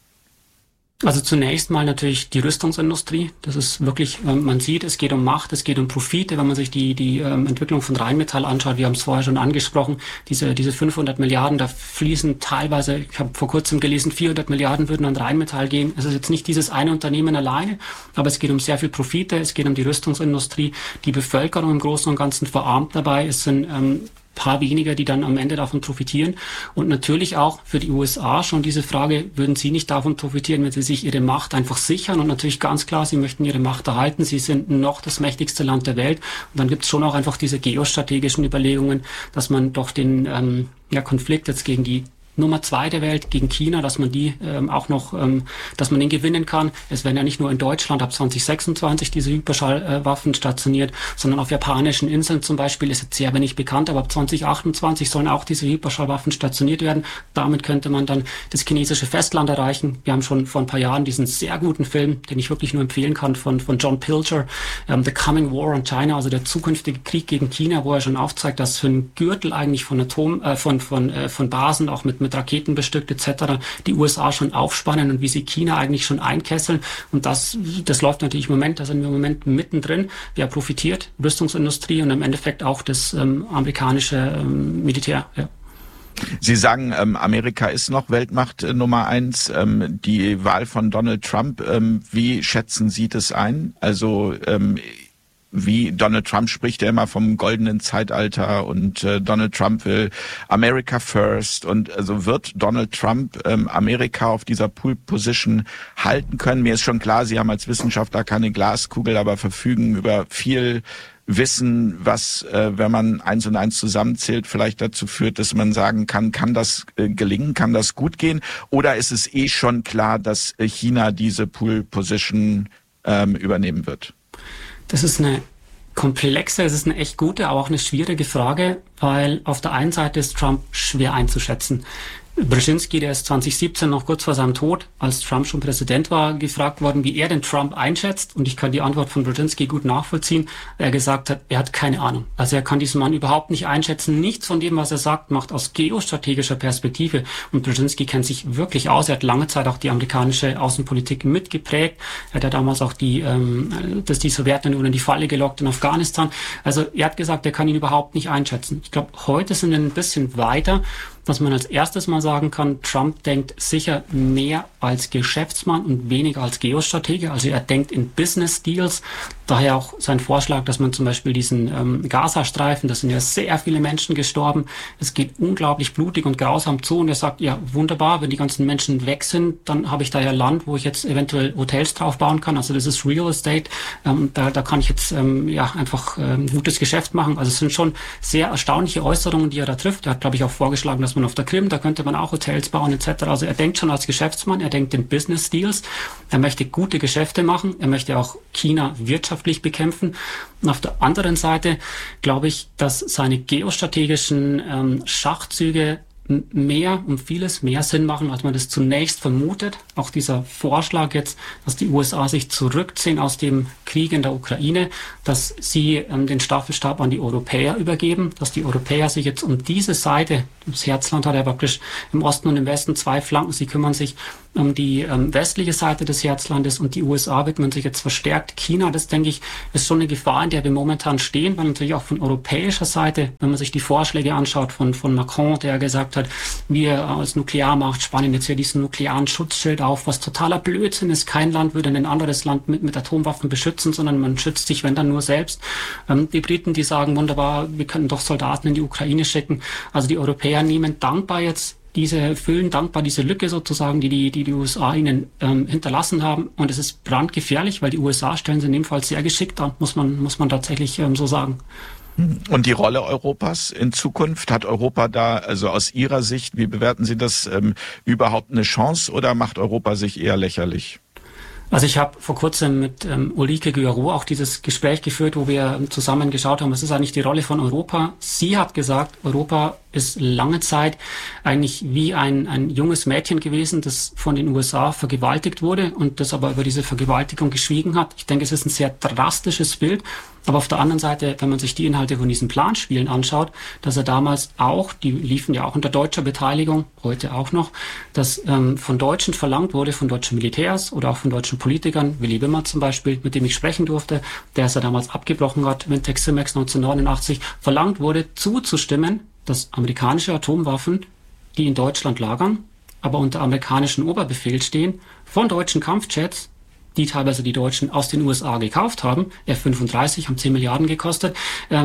Also zunächst mal natürlich die Rüstungsindustrie. Das ist wirklich, man sieht, es geht um Macht, es geht um Profite. Wenn man sich die Entwicklung von Rheinmetall anschaut, wir haben es vorher schon angesprochen, diese 500 Milliarden, da fließen teilweise, ich habe vor kurzem gelesen, 400 Milliarden würden an Rheinmetall gehen. Es ist jetzt nicht dieses eine Unternehmen alleine, aber es geht um sehr viel Profite, es geht um die Rüstungsindustrie. Die Bevölkerung im Großen und Ganzen verarmt dabei. Es sind paar weniger, die dann am Ende davon profitieren. Und natürlich auch für die USA schon diese Frage, würden sie nicht davon profitieren, wenn sie sich ihre Macht einfach sichern? Und natürlich ganz klar, sie möchten ihre Macht erhalten. Sie sind noch das mächtigste Land der Welt. Und dann gibt es schon auch einfach diese geostrategischen Überlegungen, dass man doch den Konflikt jetzt gegen die Nummer 2 der Welt gegen China, dass man die auch noch, dass man den gewinnen kann. Es werden ja nicht nur in Deutschland ab 2026 diese Hyperschallwaffen stationiert, sondern auf japanischen Inseln zum Beispiel ist jetzt sehr wenig bekannt, aber ab 2028 sollen auch diese Hyperschallwaffen stationiert werden. Damit könnte man dann das chinesische Festland erreichen. Wir haben schon vor ein paar Jahren diesen sehr guten Film, den ich wirklich nur empfehlen kann, von John Pilger, The Coming War on China, also der zukünftige Krieg gegen China, wo er schon aufzeigt, dass für einen Gürtel eigentlich von von Basen, auch mit Raketen bestückt etc., die USA schon aufspannen und wie sie China eigentlich schon einkesseln. Und das läuft natürlich im Moment, da sind wir im Moment mittendrin. Wer profitiert? Rüstungsindustrie und im Endeffekt auch das amerikanische Militär. Ja. Sie sagen, Amerika ist noch Weltmacht Nummer 1. Die Wahl von Donald Trump, wie schätzen Sie das ein? Also wie Donald Trump spricht ja immer vom goldenen Zeitalter und Donald Trump will America first und also wird Donald Trump Amerika auf dieser Pole Position halten können? Mir ist schon klar, Sie haben als Wissenschaftler keine Glaskugel, aber verfügen über viel Wissen, was, wenn man 1 und 1 zusammenzählt, vielleicht dazu führt, dass man sagen kann das gelingen, kann das gut gehen? Oder ist es schon klar, dass China diese Pole Position übernehmen wird? Das ist eine komplexe, es ist eine echt gute, aber auch eine schwierige Frage, weil auf der einen Seite ist Trump schwer einzuschätzen. Brzezinski, der ist 2017 noch kurz vor seinem Tod, als Trump schon Präsident war, gefragt worden, wie er den Trump einschätzt. Und ich kann die Antwort von Brzezinski gut nachvollziehen. Er gesagt hat, er hat keine Ahnung. Also er kann diesen Mann überhaupt nicht einschätzen. Nichts von dem, was er sagt, macht aus geostrategischer Perspektive. Und Brzezinski kennt sich wirklich aus. Er hat lange Zeit auch die amerikanische Außenpolitik mitgeprägt. Er hat ja damals auch die Sowjetunion in die Falle gelockt in Afghanistan. Also er hat gesagt, er kann ihn überhaupt nicht einschätzen. Ich glaube, heute sind wir ein bisschen weiter. dass man als erstes mal sagen kann, Trump denkt sicher mehr als Geschäftsmann und weniger als Geostratege. Also er denkt in Business Deals. Daher auch sein Vorschlag, dass man zum Beispiel diesen Gazastreifen, da sind ja sehr viele Menschen gestorben. Es geht unglaublich blutig und grausam zu. Und er sagt, ja wunderbar, wenn die ganzen Menschen weg sind, dann habe ich da ja Land, wo ich jetzt eventuell Hotels drauf bauen kann. Also das ist Real Estate. Da kann ich jetzt einfach ein gutes Geschäft machen. Also es sind schon sehr erstaunliche Äußerungen, die er da trifft. Er hat, glaube ich, auch vorgeschlagen, dass man auf der Krim, da könnte man auch Hotels bauen etc. Also er denkt schon als Geschäftsmann, er denkt in Business Deals. Er möchte gute Geschäfte machen. Er möchte auch China wirtschaftlich bekämpfen. Und auf der anderen Seite glaube ich, dass seine geostrategischen Schachzüge um vieles mehr Sinn machen, als man das zunächst vermutet. Auch dieser Vorschlag jetzt, dass die USA sich zurückziehen aus dem Krieg in der Ukraine, dass sie den Staffelstab an die Europäer übergeben, dass die Europäer sich jetzt um diese Seite, das Herzland hat ja praktisch im Osten und im Westen zwei Flanken, sie kümmern sich um die westliche Seite des Herzlandes und die USA widmen sich jetzt verstärkt China. Das, denke ich, ist schon eine Gefahr, in der wir momentan stehen, weil natürlich auch von europäischer Seite, wenn man sich die Vorschläge anschaut von Macron, der gesagt hat, wir als Nuklearmacht spannen jetzt hier diesen nuklearen Schutzschild auf, was totaler Blödsinn ist. Kein Land würde ein anderes Land mit Atomwaffen beschützen, sondern man schützt sich, wenn dann nur selbst. Die Briten, die sagen, wunderbar, wir können doch Soldaten in die Ukraine schicken. Also die Europäer nehmen dankbar jetzt füllen dankbar diese Lücke sozusagen, die USA ihnen hinterlassen haben. Und es ist brandgefährlich, weil die USA stellen sie in dem Fall sehr geschickt an, muss man tatsächlich so sagen. Und die Rolle Europas in Zukunft, hat Europa da, also aus Ihrer Sicht, wie bewerten Sie das, überhaupt eine Chance oder macht Europa sich eher lächerlich? Also ich habe vor kurzem mit Ulrike Guillerot auch dieses Gespräch geführt, wo wir zusammen geschaut haben, was ist eigentlich die Rolle von Europa. Sie hat gesagt, Europa ist lange Zeit eigentlich wie ein junges Mädchen gewesen, das von den USA vergewaltigt wurde und das aber über diese Vergewaltigung geschwiegen hat. Ich denke, es ist ein sehr drastisches Bild. Aber auf der anderen Seite, wenn man sich die Inhalte von diesen Planspielen anschaut, dass er damals auch, die liefen ja auch unter deutscher Beteiligung, heute auch noch, dass von Deutschen verlangt wurde, von deutschen Militärs oder auch von deutschen Politikern, Willy Wimmer zum Beispiel, mit dem ich sprechen durfte, der es ja damals abgebrochen hat mit Tex-Mex 1989, verlangt wurde, zuzustimmen, dass amerikanische Atomwaffen, die in Deutschland lagern, aber unter amerikanischem Oberbefehl stehen, von deutschen Kampfjets, die teilweise die Deutschen aus den USA gekauft haben, F-35 haben 10 Milliarden gekostet,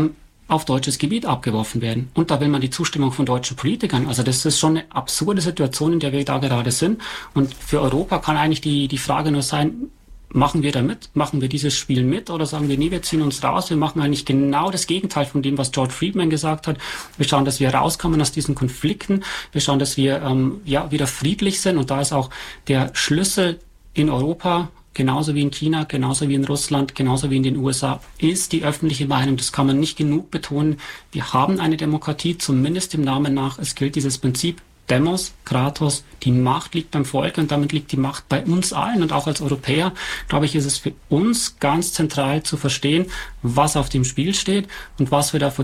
auf deutsches Gebiet abgeworfen werden. Und da will man die Zustimmung von deutschen Politikern. Also das ist schon eine absurde Situation, in der wir da gerade sind. Und für Europa kann eigentlich die Frage nur sein, machen wir da mit? Machen wir dieses Spiel mit? Oder sagen wir, nee, wir ziehen uns raus. Wir machen eigentlich genau das Gegenteil von dem, was George Friedman gesagt hat. Wir schauen, dass wir rauskommen aus diesen Konflikten. Wir schauen, dass wir wieder friedlich sind. Und da ist auch der Schlüssel in Europa, genauso wie in China, genauso wie in Russland, genauso wie in den USA, ist die öffentliche Meinung. Das kann man nicht genug betonen. Wir haben eine Demokratie, zumindest dem Namen nach. Es gilt dieses Prinzip Demos, Kratos, die Macht liegt beim Volk und damit liegt die Macht bei uns allen. Und auch als Europäer, glaube ich, ist es für uns ganz zentral zu verstehen, was auf dem Spiel steht und was wir dafür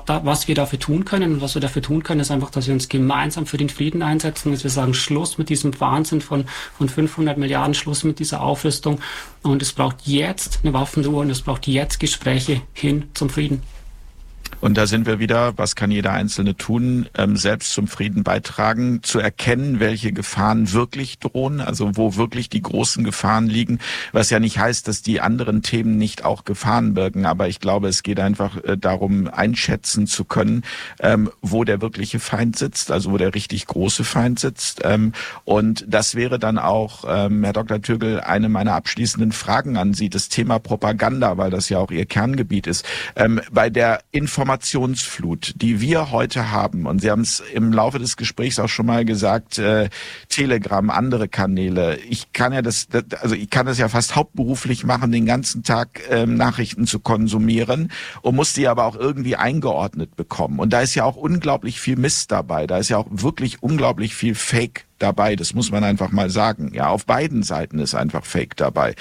tun können. Und was wir dafür tun können, ist einfach, dass wir uns gemeinsam für den Frieden einsetzen, dass wir sagen, Schluss mit diesem Wahnsinn von 500 Milliarden, Schluss mit dieser Aufrüstung. Und es braucht jetzt eine Waffenruhe und es braucht jetzt Gespräche hin zum Frieden. Und da sind wir wieder, was kann jeder Einzelne tun, selbst zum Frieden beitragen, zu erkennen, welche Gefahren wirklich drohen, also wo wirklich die großen Gefahren liegen, was ja nicht heißt, dass die anderen Themen nicht auch Gefahren birgen, aber ich glaube, es geht einfach darum, einschätzen zu können, wo der wirkliche Feind sitzt, also wo der richtig große Feind sitzt. Und das wäre dann auch, Herr Dr. Türgel, eine meiner abschließenden Fragen an Sie, das Thema Propaganda, weil das ja auch Ihr Kerngebiet ist. Bei der Informationsflut, die wir heute haben, und Sie haben es im Laufe des Gesprächs auch schon mal gesagt, Telegram, andere Kanäle, ich kann das ja fast hauptberuflich machen, den ganzen Tag Nachrichten zu konsumieren und muss die aber auch irgendwie eingeordnet bekommen. Und da ist ja auch unglaublich viel Mist dabei, da ist ja auch wirklich unglaublich viel Fake dabei, das muss man einfach mal sagen. Ja, auf beiden Seiten ist einfach Fake dabei.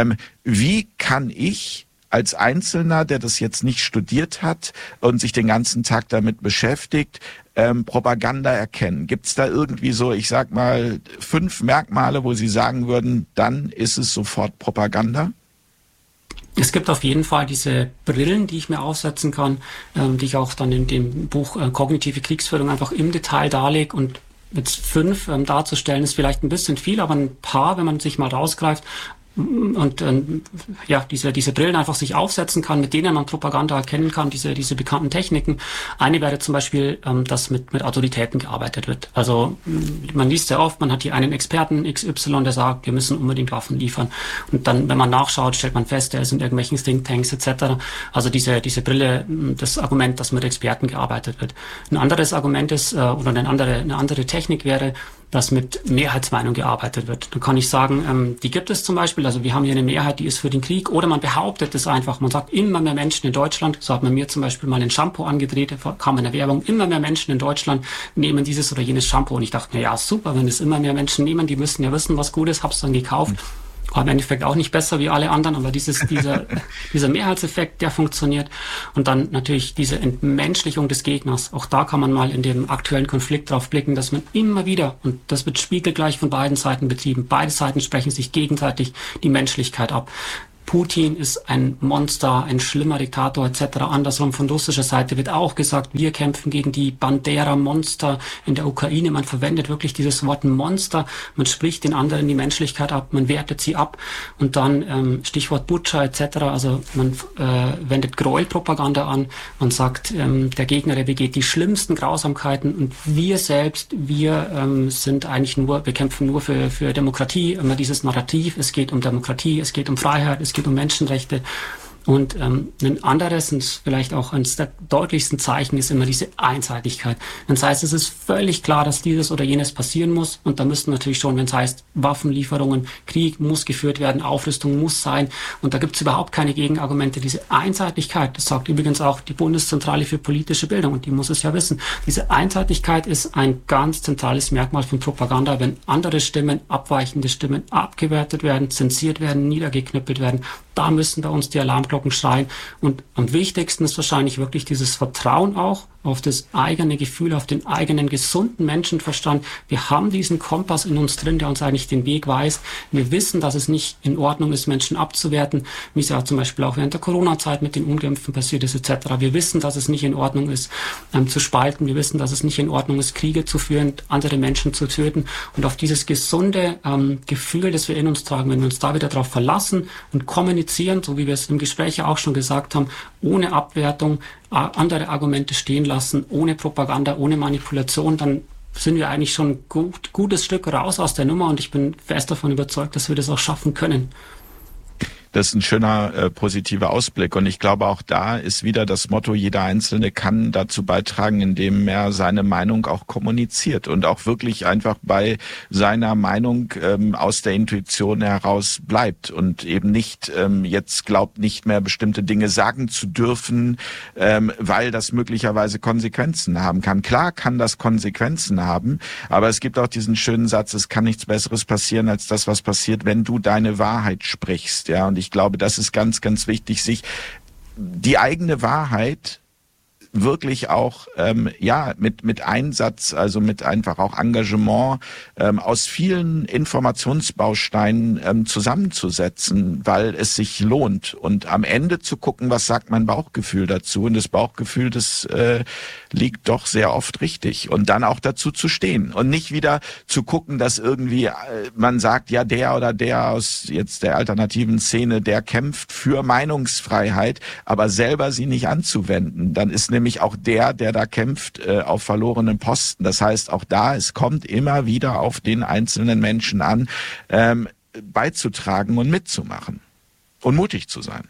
Wie kann ich als Einzelner, der das jetzt nicht studiert hat und sich den ganzen Tag damit beschäftigt, Propaganda erkennen? Gibt es da irgendwie so, ich sag mal, 5 Merkmale, wo Sie sagen würden, dann ist es sofort Propaganda? Es gibt auf jeden Fall diese Brillen, die ich mir aufsetzen kann, die ich auch dann in dem Buch Kognitive Kriegsführung einfach im Detail darlege. Und jetzt 5 darzustellen ist vielleicht ein bisschen viel, aber ein paar, wenn man sich mal rausgreift und diese Brillen einfach sich aufsetzen kann, mit denen man Propaganda erkennen kann, diese bekannten Techniken. Eine wäre zum Beispiel, dass mit Autoritäten gearbeitet wird. Also man liest sehr oft, man hat hier einen Experten XY, der sagt, wir müssen unbedingt Waffen liefern. Und dann, wenn man nachschaut, stellt man fest, er ist in irgendwelchen Thinktanks etc. Also diese Brille, das Argument, dass mit Experten gearbeitet wird. Ein anderes Argument ist, oder eine andere Technik wäre, dass mit Mehrheitsmeinung gearbeitet wird. Dann kann ich sagen, die gibt es zum Beispiel, also wir haben hier eine Mehrheit, die ist für den Krieg, oder man behauptet es einfach, man sagt, immer mehr Menschen in Deutschland, so hat man mir zum Beispiel mal ein Shampoo angedreht, kam in der Werbung, immer mehr Menschen in Deutschland nehmen dieses oder jenes Shampoo, und ich dachte, na ja, super, wenn es immer mehr Menschen nehmen, die müssen ja wissen, was gut ist, hab's dann gekauft. War im Endeffekt auch nicht besser wie alle anderen, aber dieser Mehrheitseffekt, der funktioniert. Und dann natürlich diese Entmenschlichung des Gegners. Auch da kann man mal in dem aktuellen Konflikt drauf blicken, dass man immer wieder, und das wird spiegelgleich von beiden Seiten betrieben, beide Seiten sprechen sich gegenseitig die Menschlichkeit ab. Putin ist ein Monster, ein schlimmer Diktator etc. Andersrum von russischer Seite wird auch gesagt, wir kämpfen gegen die Bandera-Monster in der Ukraine. Man verwendet wirklich dieses Wort Monster. Man spricht den anderen die Menschlichkeit ab, man wertet sie ab. Und dann Stichwort Butscha etc. Also man wendet Gräuelpropaganda an. Man sagt, der Gegner, der begeht die schlimmsten Grausamkeiten, und wir selbst, sind eigentlich wir kämpfen nur für Demokratie. Immer dieses Narrativ, es geht um Demokratie, es geht um Freiheit, es geht um Menschenrechte. Und ein anderes und vielleicht auch eines der deutlichsten Zeichen ist immer diese Einseitigkeit. Das heißt, es ist völlig klar, dass dieses oder jenes passieren muss. Und da müssten natürlich schon, wenn es heißt, Waffenlieferungen, Krieg muss geführt werden, Aufrüstung muss sein. Und da gibt es überhaupt keine Gegenargumente. Diese Einseitigkeit, das sagt übrigens auch die Bundeszentrale für politische Bildung, und die muss es ja wissen. Diese Einseitigkeit ist ein ganz zentrales Merkmal von Propaganda, wenn andere Stimmen, abweichende Stimmen abgewertet werden, zensiert werden, niedergeknüppelt werden. Da müssen bei uns die Alarmglocken schreien. Und am wichtigsten ist wahrscheinlich wirklich dieses Vertrauen auch auf das eigene Gefühl, auf den eigenen gesunden Menschenverstand. Wir haben diesen Kompass in uns drin, der uns eigentlich den Weg weist. Wir wissen, dass es nicht in Ordnung ist, Menschen abzuwerten, wie es ja zum Beispiel auch während der Corona-Zeit mit den Ungeimpften passiert ist etc. Wir wissen, dass es nicht in Ordnung ist, zu spalten. Wir wissen, dass es nicht in Ordnung ist, Kriege zu führen, andere Menschen zu töten. Und auf dieses gesunde Gefühl, das wir in uns tragen, wenn wir uns da wieder darauf verlassen und kommunizieren, so wie wir es im Gespräch auch schon gesagt haben, ohne Abwertung, andere Argumente stehen lassen, ohne Propaganda, ohne Manipulation, dann sind wir eigentlich schon ein gutes Stück raus aus der Nummer, und ich bin fest davon überzeugt, dass wir das auch schaffen können. Das ist ein schöner positiver Ausblick, und ich glaube, auch da ist wieder das Motto, jeder Einzelne kann dazu beitragen, indem er seine Meinung auch kommuniziert und auch wirklich einfach bei seiner Meinung aus der Intuition heraus bleibt und eben nicht jetzt glaubt, nicht mehr bestimmte Dinge sagen zu dürfen, weil das möglicherweise Konsequenzen haben kann. Klar kann das Konsequenzen haben, aber es gibt auch diesen schönen Satz, es kann nichts Besseres passieren als das, was passiert, wenn du deine Wahrheit sprichst. Ja, und ich glaube, das ist ganz, ganz wichtig, sich die eigene Wahrheit wirklich auch mit Einsatz, also mit einfach auch Engagement aus vielen Informationsbausteinen zusammenzusetzen, weil es sich lohnt, und am Ende zu gucken, was sagt mein Bauchgefühl dazu, und das Bauchgefühl, das liegt doch sehr oft richtig, und dann auch dazu zu stehen und nicht wieder zu gucken, dass irgendwie man sagt, ja, der oder der aus jetzt der alternativen Szene, der kämpft für Meinungsfreiheit, aber selber sie nicht anzuwenden. Dann ist nämlich auch der da kämpft, auf verlorenen Posten. Das heißt, auch da, es kommt immer wieder auf den einzelnen Menschen an, beizutragen und mitzumachen und mutig zu sein.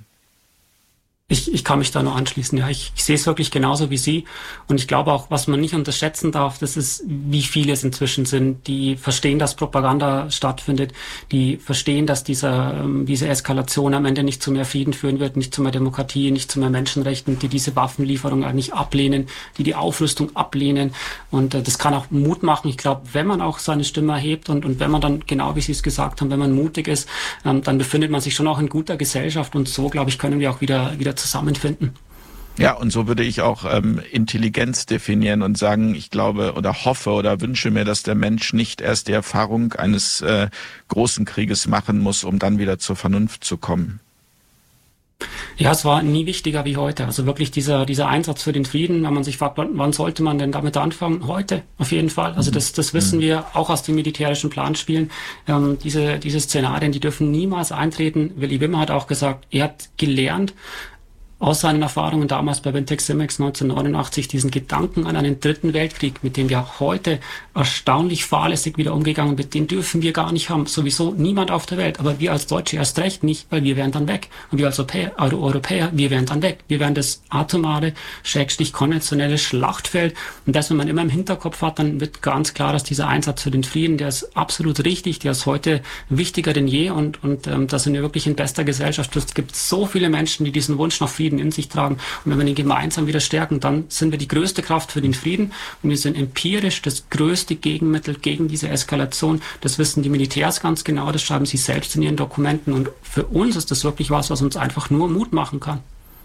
Ich kann mich da nur anschließen. Ja, ich sehe es wirklich genauso wie Sie. Und ich glaube auch, was man nicht unterschätzen darf, das ist, wie viele es inzwischen sind, die verstehen, dass Propaganda stattfindet, die verstehen, dass diese Eskalation am Ende nicht zu mehr Frieden führen wird, nicht zu mehr Demokratie, nicht zu mehr Menschenrechten, die diese Waffenlieferung eigentlich ablehnen, die Aufrüstung ablehnen. Und das kann auch Mut machen. Ich glaube, wenn man auch seine Stimme erhebt und wenn man dann, genau wie Sie es gesagt haben, wenn man mutig ist, dann befindet man sich schon auch in guter Gesellschaft. Und so, glaube ich, können wir auch wieder zusammenfinden. Ja, und so würde ich auch Intelligenz definieren und sagen, ich glaube oder hoffe oder wünsche mir, dass der Mensch nicht erst die Erfahrung eines großen Krieges machen muss, um dann wieder zur Vernunft zu kommen. Ja, es war nie wichtiger wie heute. Also wirklich dieser Einsatz für den Frieden, wenn man sich fragt, wann sollte man denn damit anfangen? Heute, auf jeden Fall. Also das wissen wir auch aus den militärischen Planspielen. Diese Szenarien, die dürfen niemals eintreten. Willy Wimmer hat auch gesagt, er hat gelernt, aus seinen Erfahrungen damals bei Vintex Simex 1989 diesen Gedanken an einen dritten Weltkrieg, mit dem wir heute erstaunlich fahrlässig wieder umgegangen wird, den dürfen wir gar nicht haben. Sowieso niemand auf der Welt, aber wir als Deutsche erst recht nicht, weil wir wären dann weg. Und wir als Europäer, wir wären dann weg. Wir wären das atomare, konventionelle Schlachtfeld. Und das, wenn man immer im Hinterkopf hat, dann wird ganz klar, dass dieser Einsatz für den Frieden, der ist absolut richtig, der ist heute wichtiger denn je. Und da sind wir wirklich in bester Gesellschaft. Es gibt so viele Menschen, die diesen Wunsch nach Frieden in sich tragen. Und wenn wir ihn gemeinsam wieder stärken, dann sind wir die größte Kraft für den Frieden. Und wir sind empirisch das größte Gegenmittel gegen diese Eskalation. Das wissen die Militärs ganz genau, das schreiben sie selbst in ihren Dokumenten. Und für uns ist das wirklich was uns einfach nur Mut machen kann.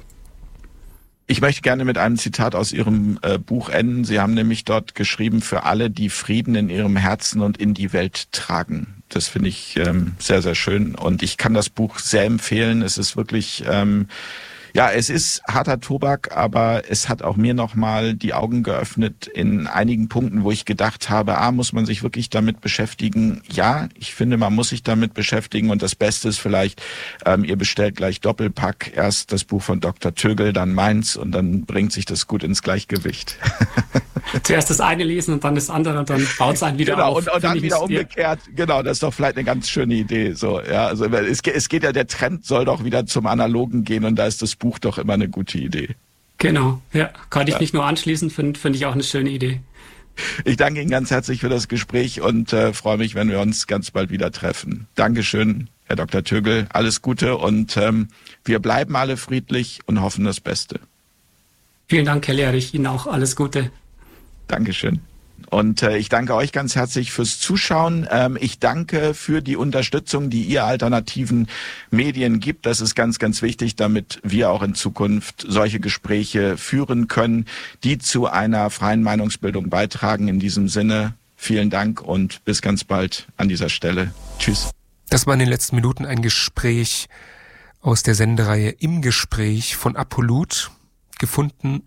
Ich möchte gerne mit einem Zitat aus Ihrem Buch enden. Sie haben nämlich dort geschrieben, für alle, die Frieden in ihrem Herzen und in die Welt tragen. Das finde ich sehr, sehr schön. Und ich kann das Buch sehr empfehlen. Es ist wirklich... es ist harter Tobak, aber es hat auch mir nochmal die Augen geöffnet in einigen Punkten, wo ich gedacht habe, muss man sich wirklich damit beschäftigen? Ja, ich finde, man muss sich damit beschäftigen und das Beste ist vielleicht, ihr bestellt gleich Doppelpack, erst das Buch von Dr. Tögel, dann meins und dann bringt sich das gut ins Gleichgewicht. Zuerst das eine lesen und dann das andere und dann baut es einen wieder auf. Und dann wieder umgekehrt. Genau, das ist doch vielleicht eine ganz schöne Idee. So, ja, also es geht ja, der Trend soll doch wieder zum Analogen gehen und da ist das Buch doch immer eine gute Idee. Genau, ja, kann ich nicht nur anschließen, finde ich auch eine schöne Idee. Ich danke Ihnen ganz herzlich für das Gespräch und freue mich, wenn wir uns ganz bald wieder treffen. Dankeschön, Herr Dr. Tögel, alles Gute und wir bleiben alle friedlich und hoffen das Beste. Vielen Dank, Herr Lehrich, Ihnen auch alles Gute. Dankeschön. Und ich danke euch ganz herzlich fürs Zuschauen. Ich danke für die Unterstützung, die ihr alternativen Medien gibt. Das ist ganz, ganz wichtig, damit wir auch in Zukunft solche Gespräche führen können, die zu einer freien Meinungsbildung beitragen. In diesem Sinne, vielen Dank und bis ganz bald an dieser Stelle. Tschüss. Das war in den letzten Minuten ein Gespräch aus der Sendereihe Im Gespräch von Apollut, gefunden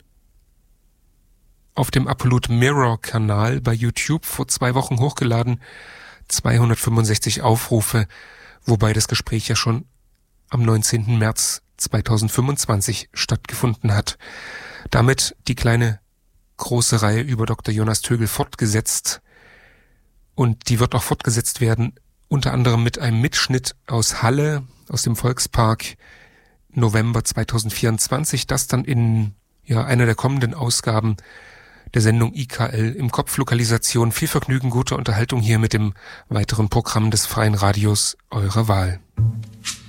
auf dem Apollut Mirror Kanal bei YouTube, vor 2 Wochen hochgeladen, 265 Aufrufe, wobei das Gespräch ja schon am 19. März 2025 stattgefunden hat. Damit die kleine große Reihe über Dr. Jonas Tögel fortgesetzt und die wird auch fortgesetzt werden, unter anderem mit einem Mitschnitt aus Halle, aus dem Volkspark, November 2024, das dann in einer der kommenden Ausgaben der Sendung IKL im Kopf Lokalisation. Viel Vergnügen, gute Unterhaltung hier mit dem weiteren Programm des Freien Radios eurer Wahl.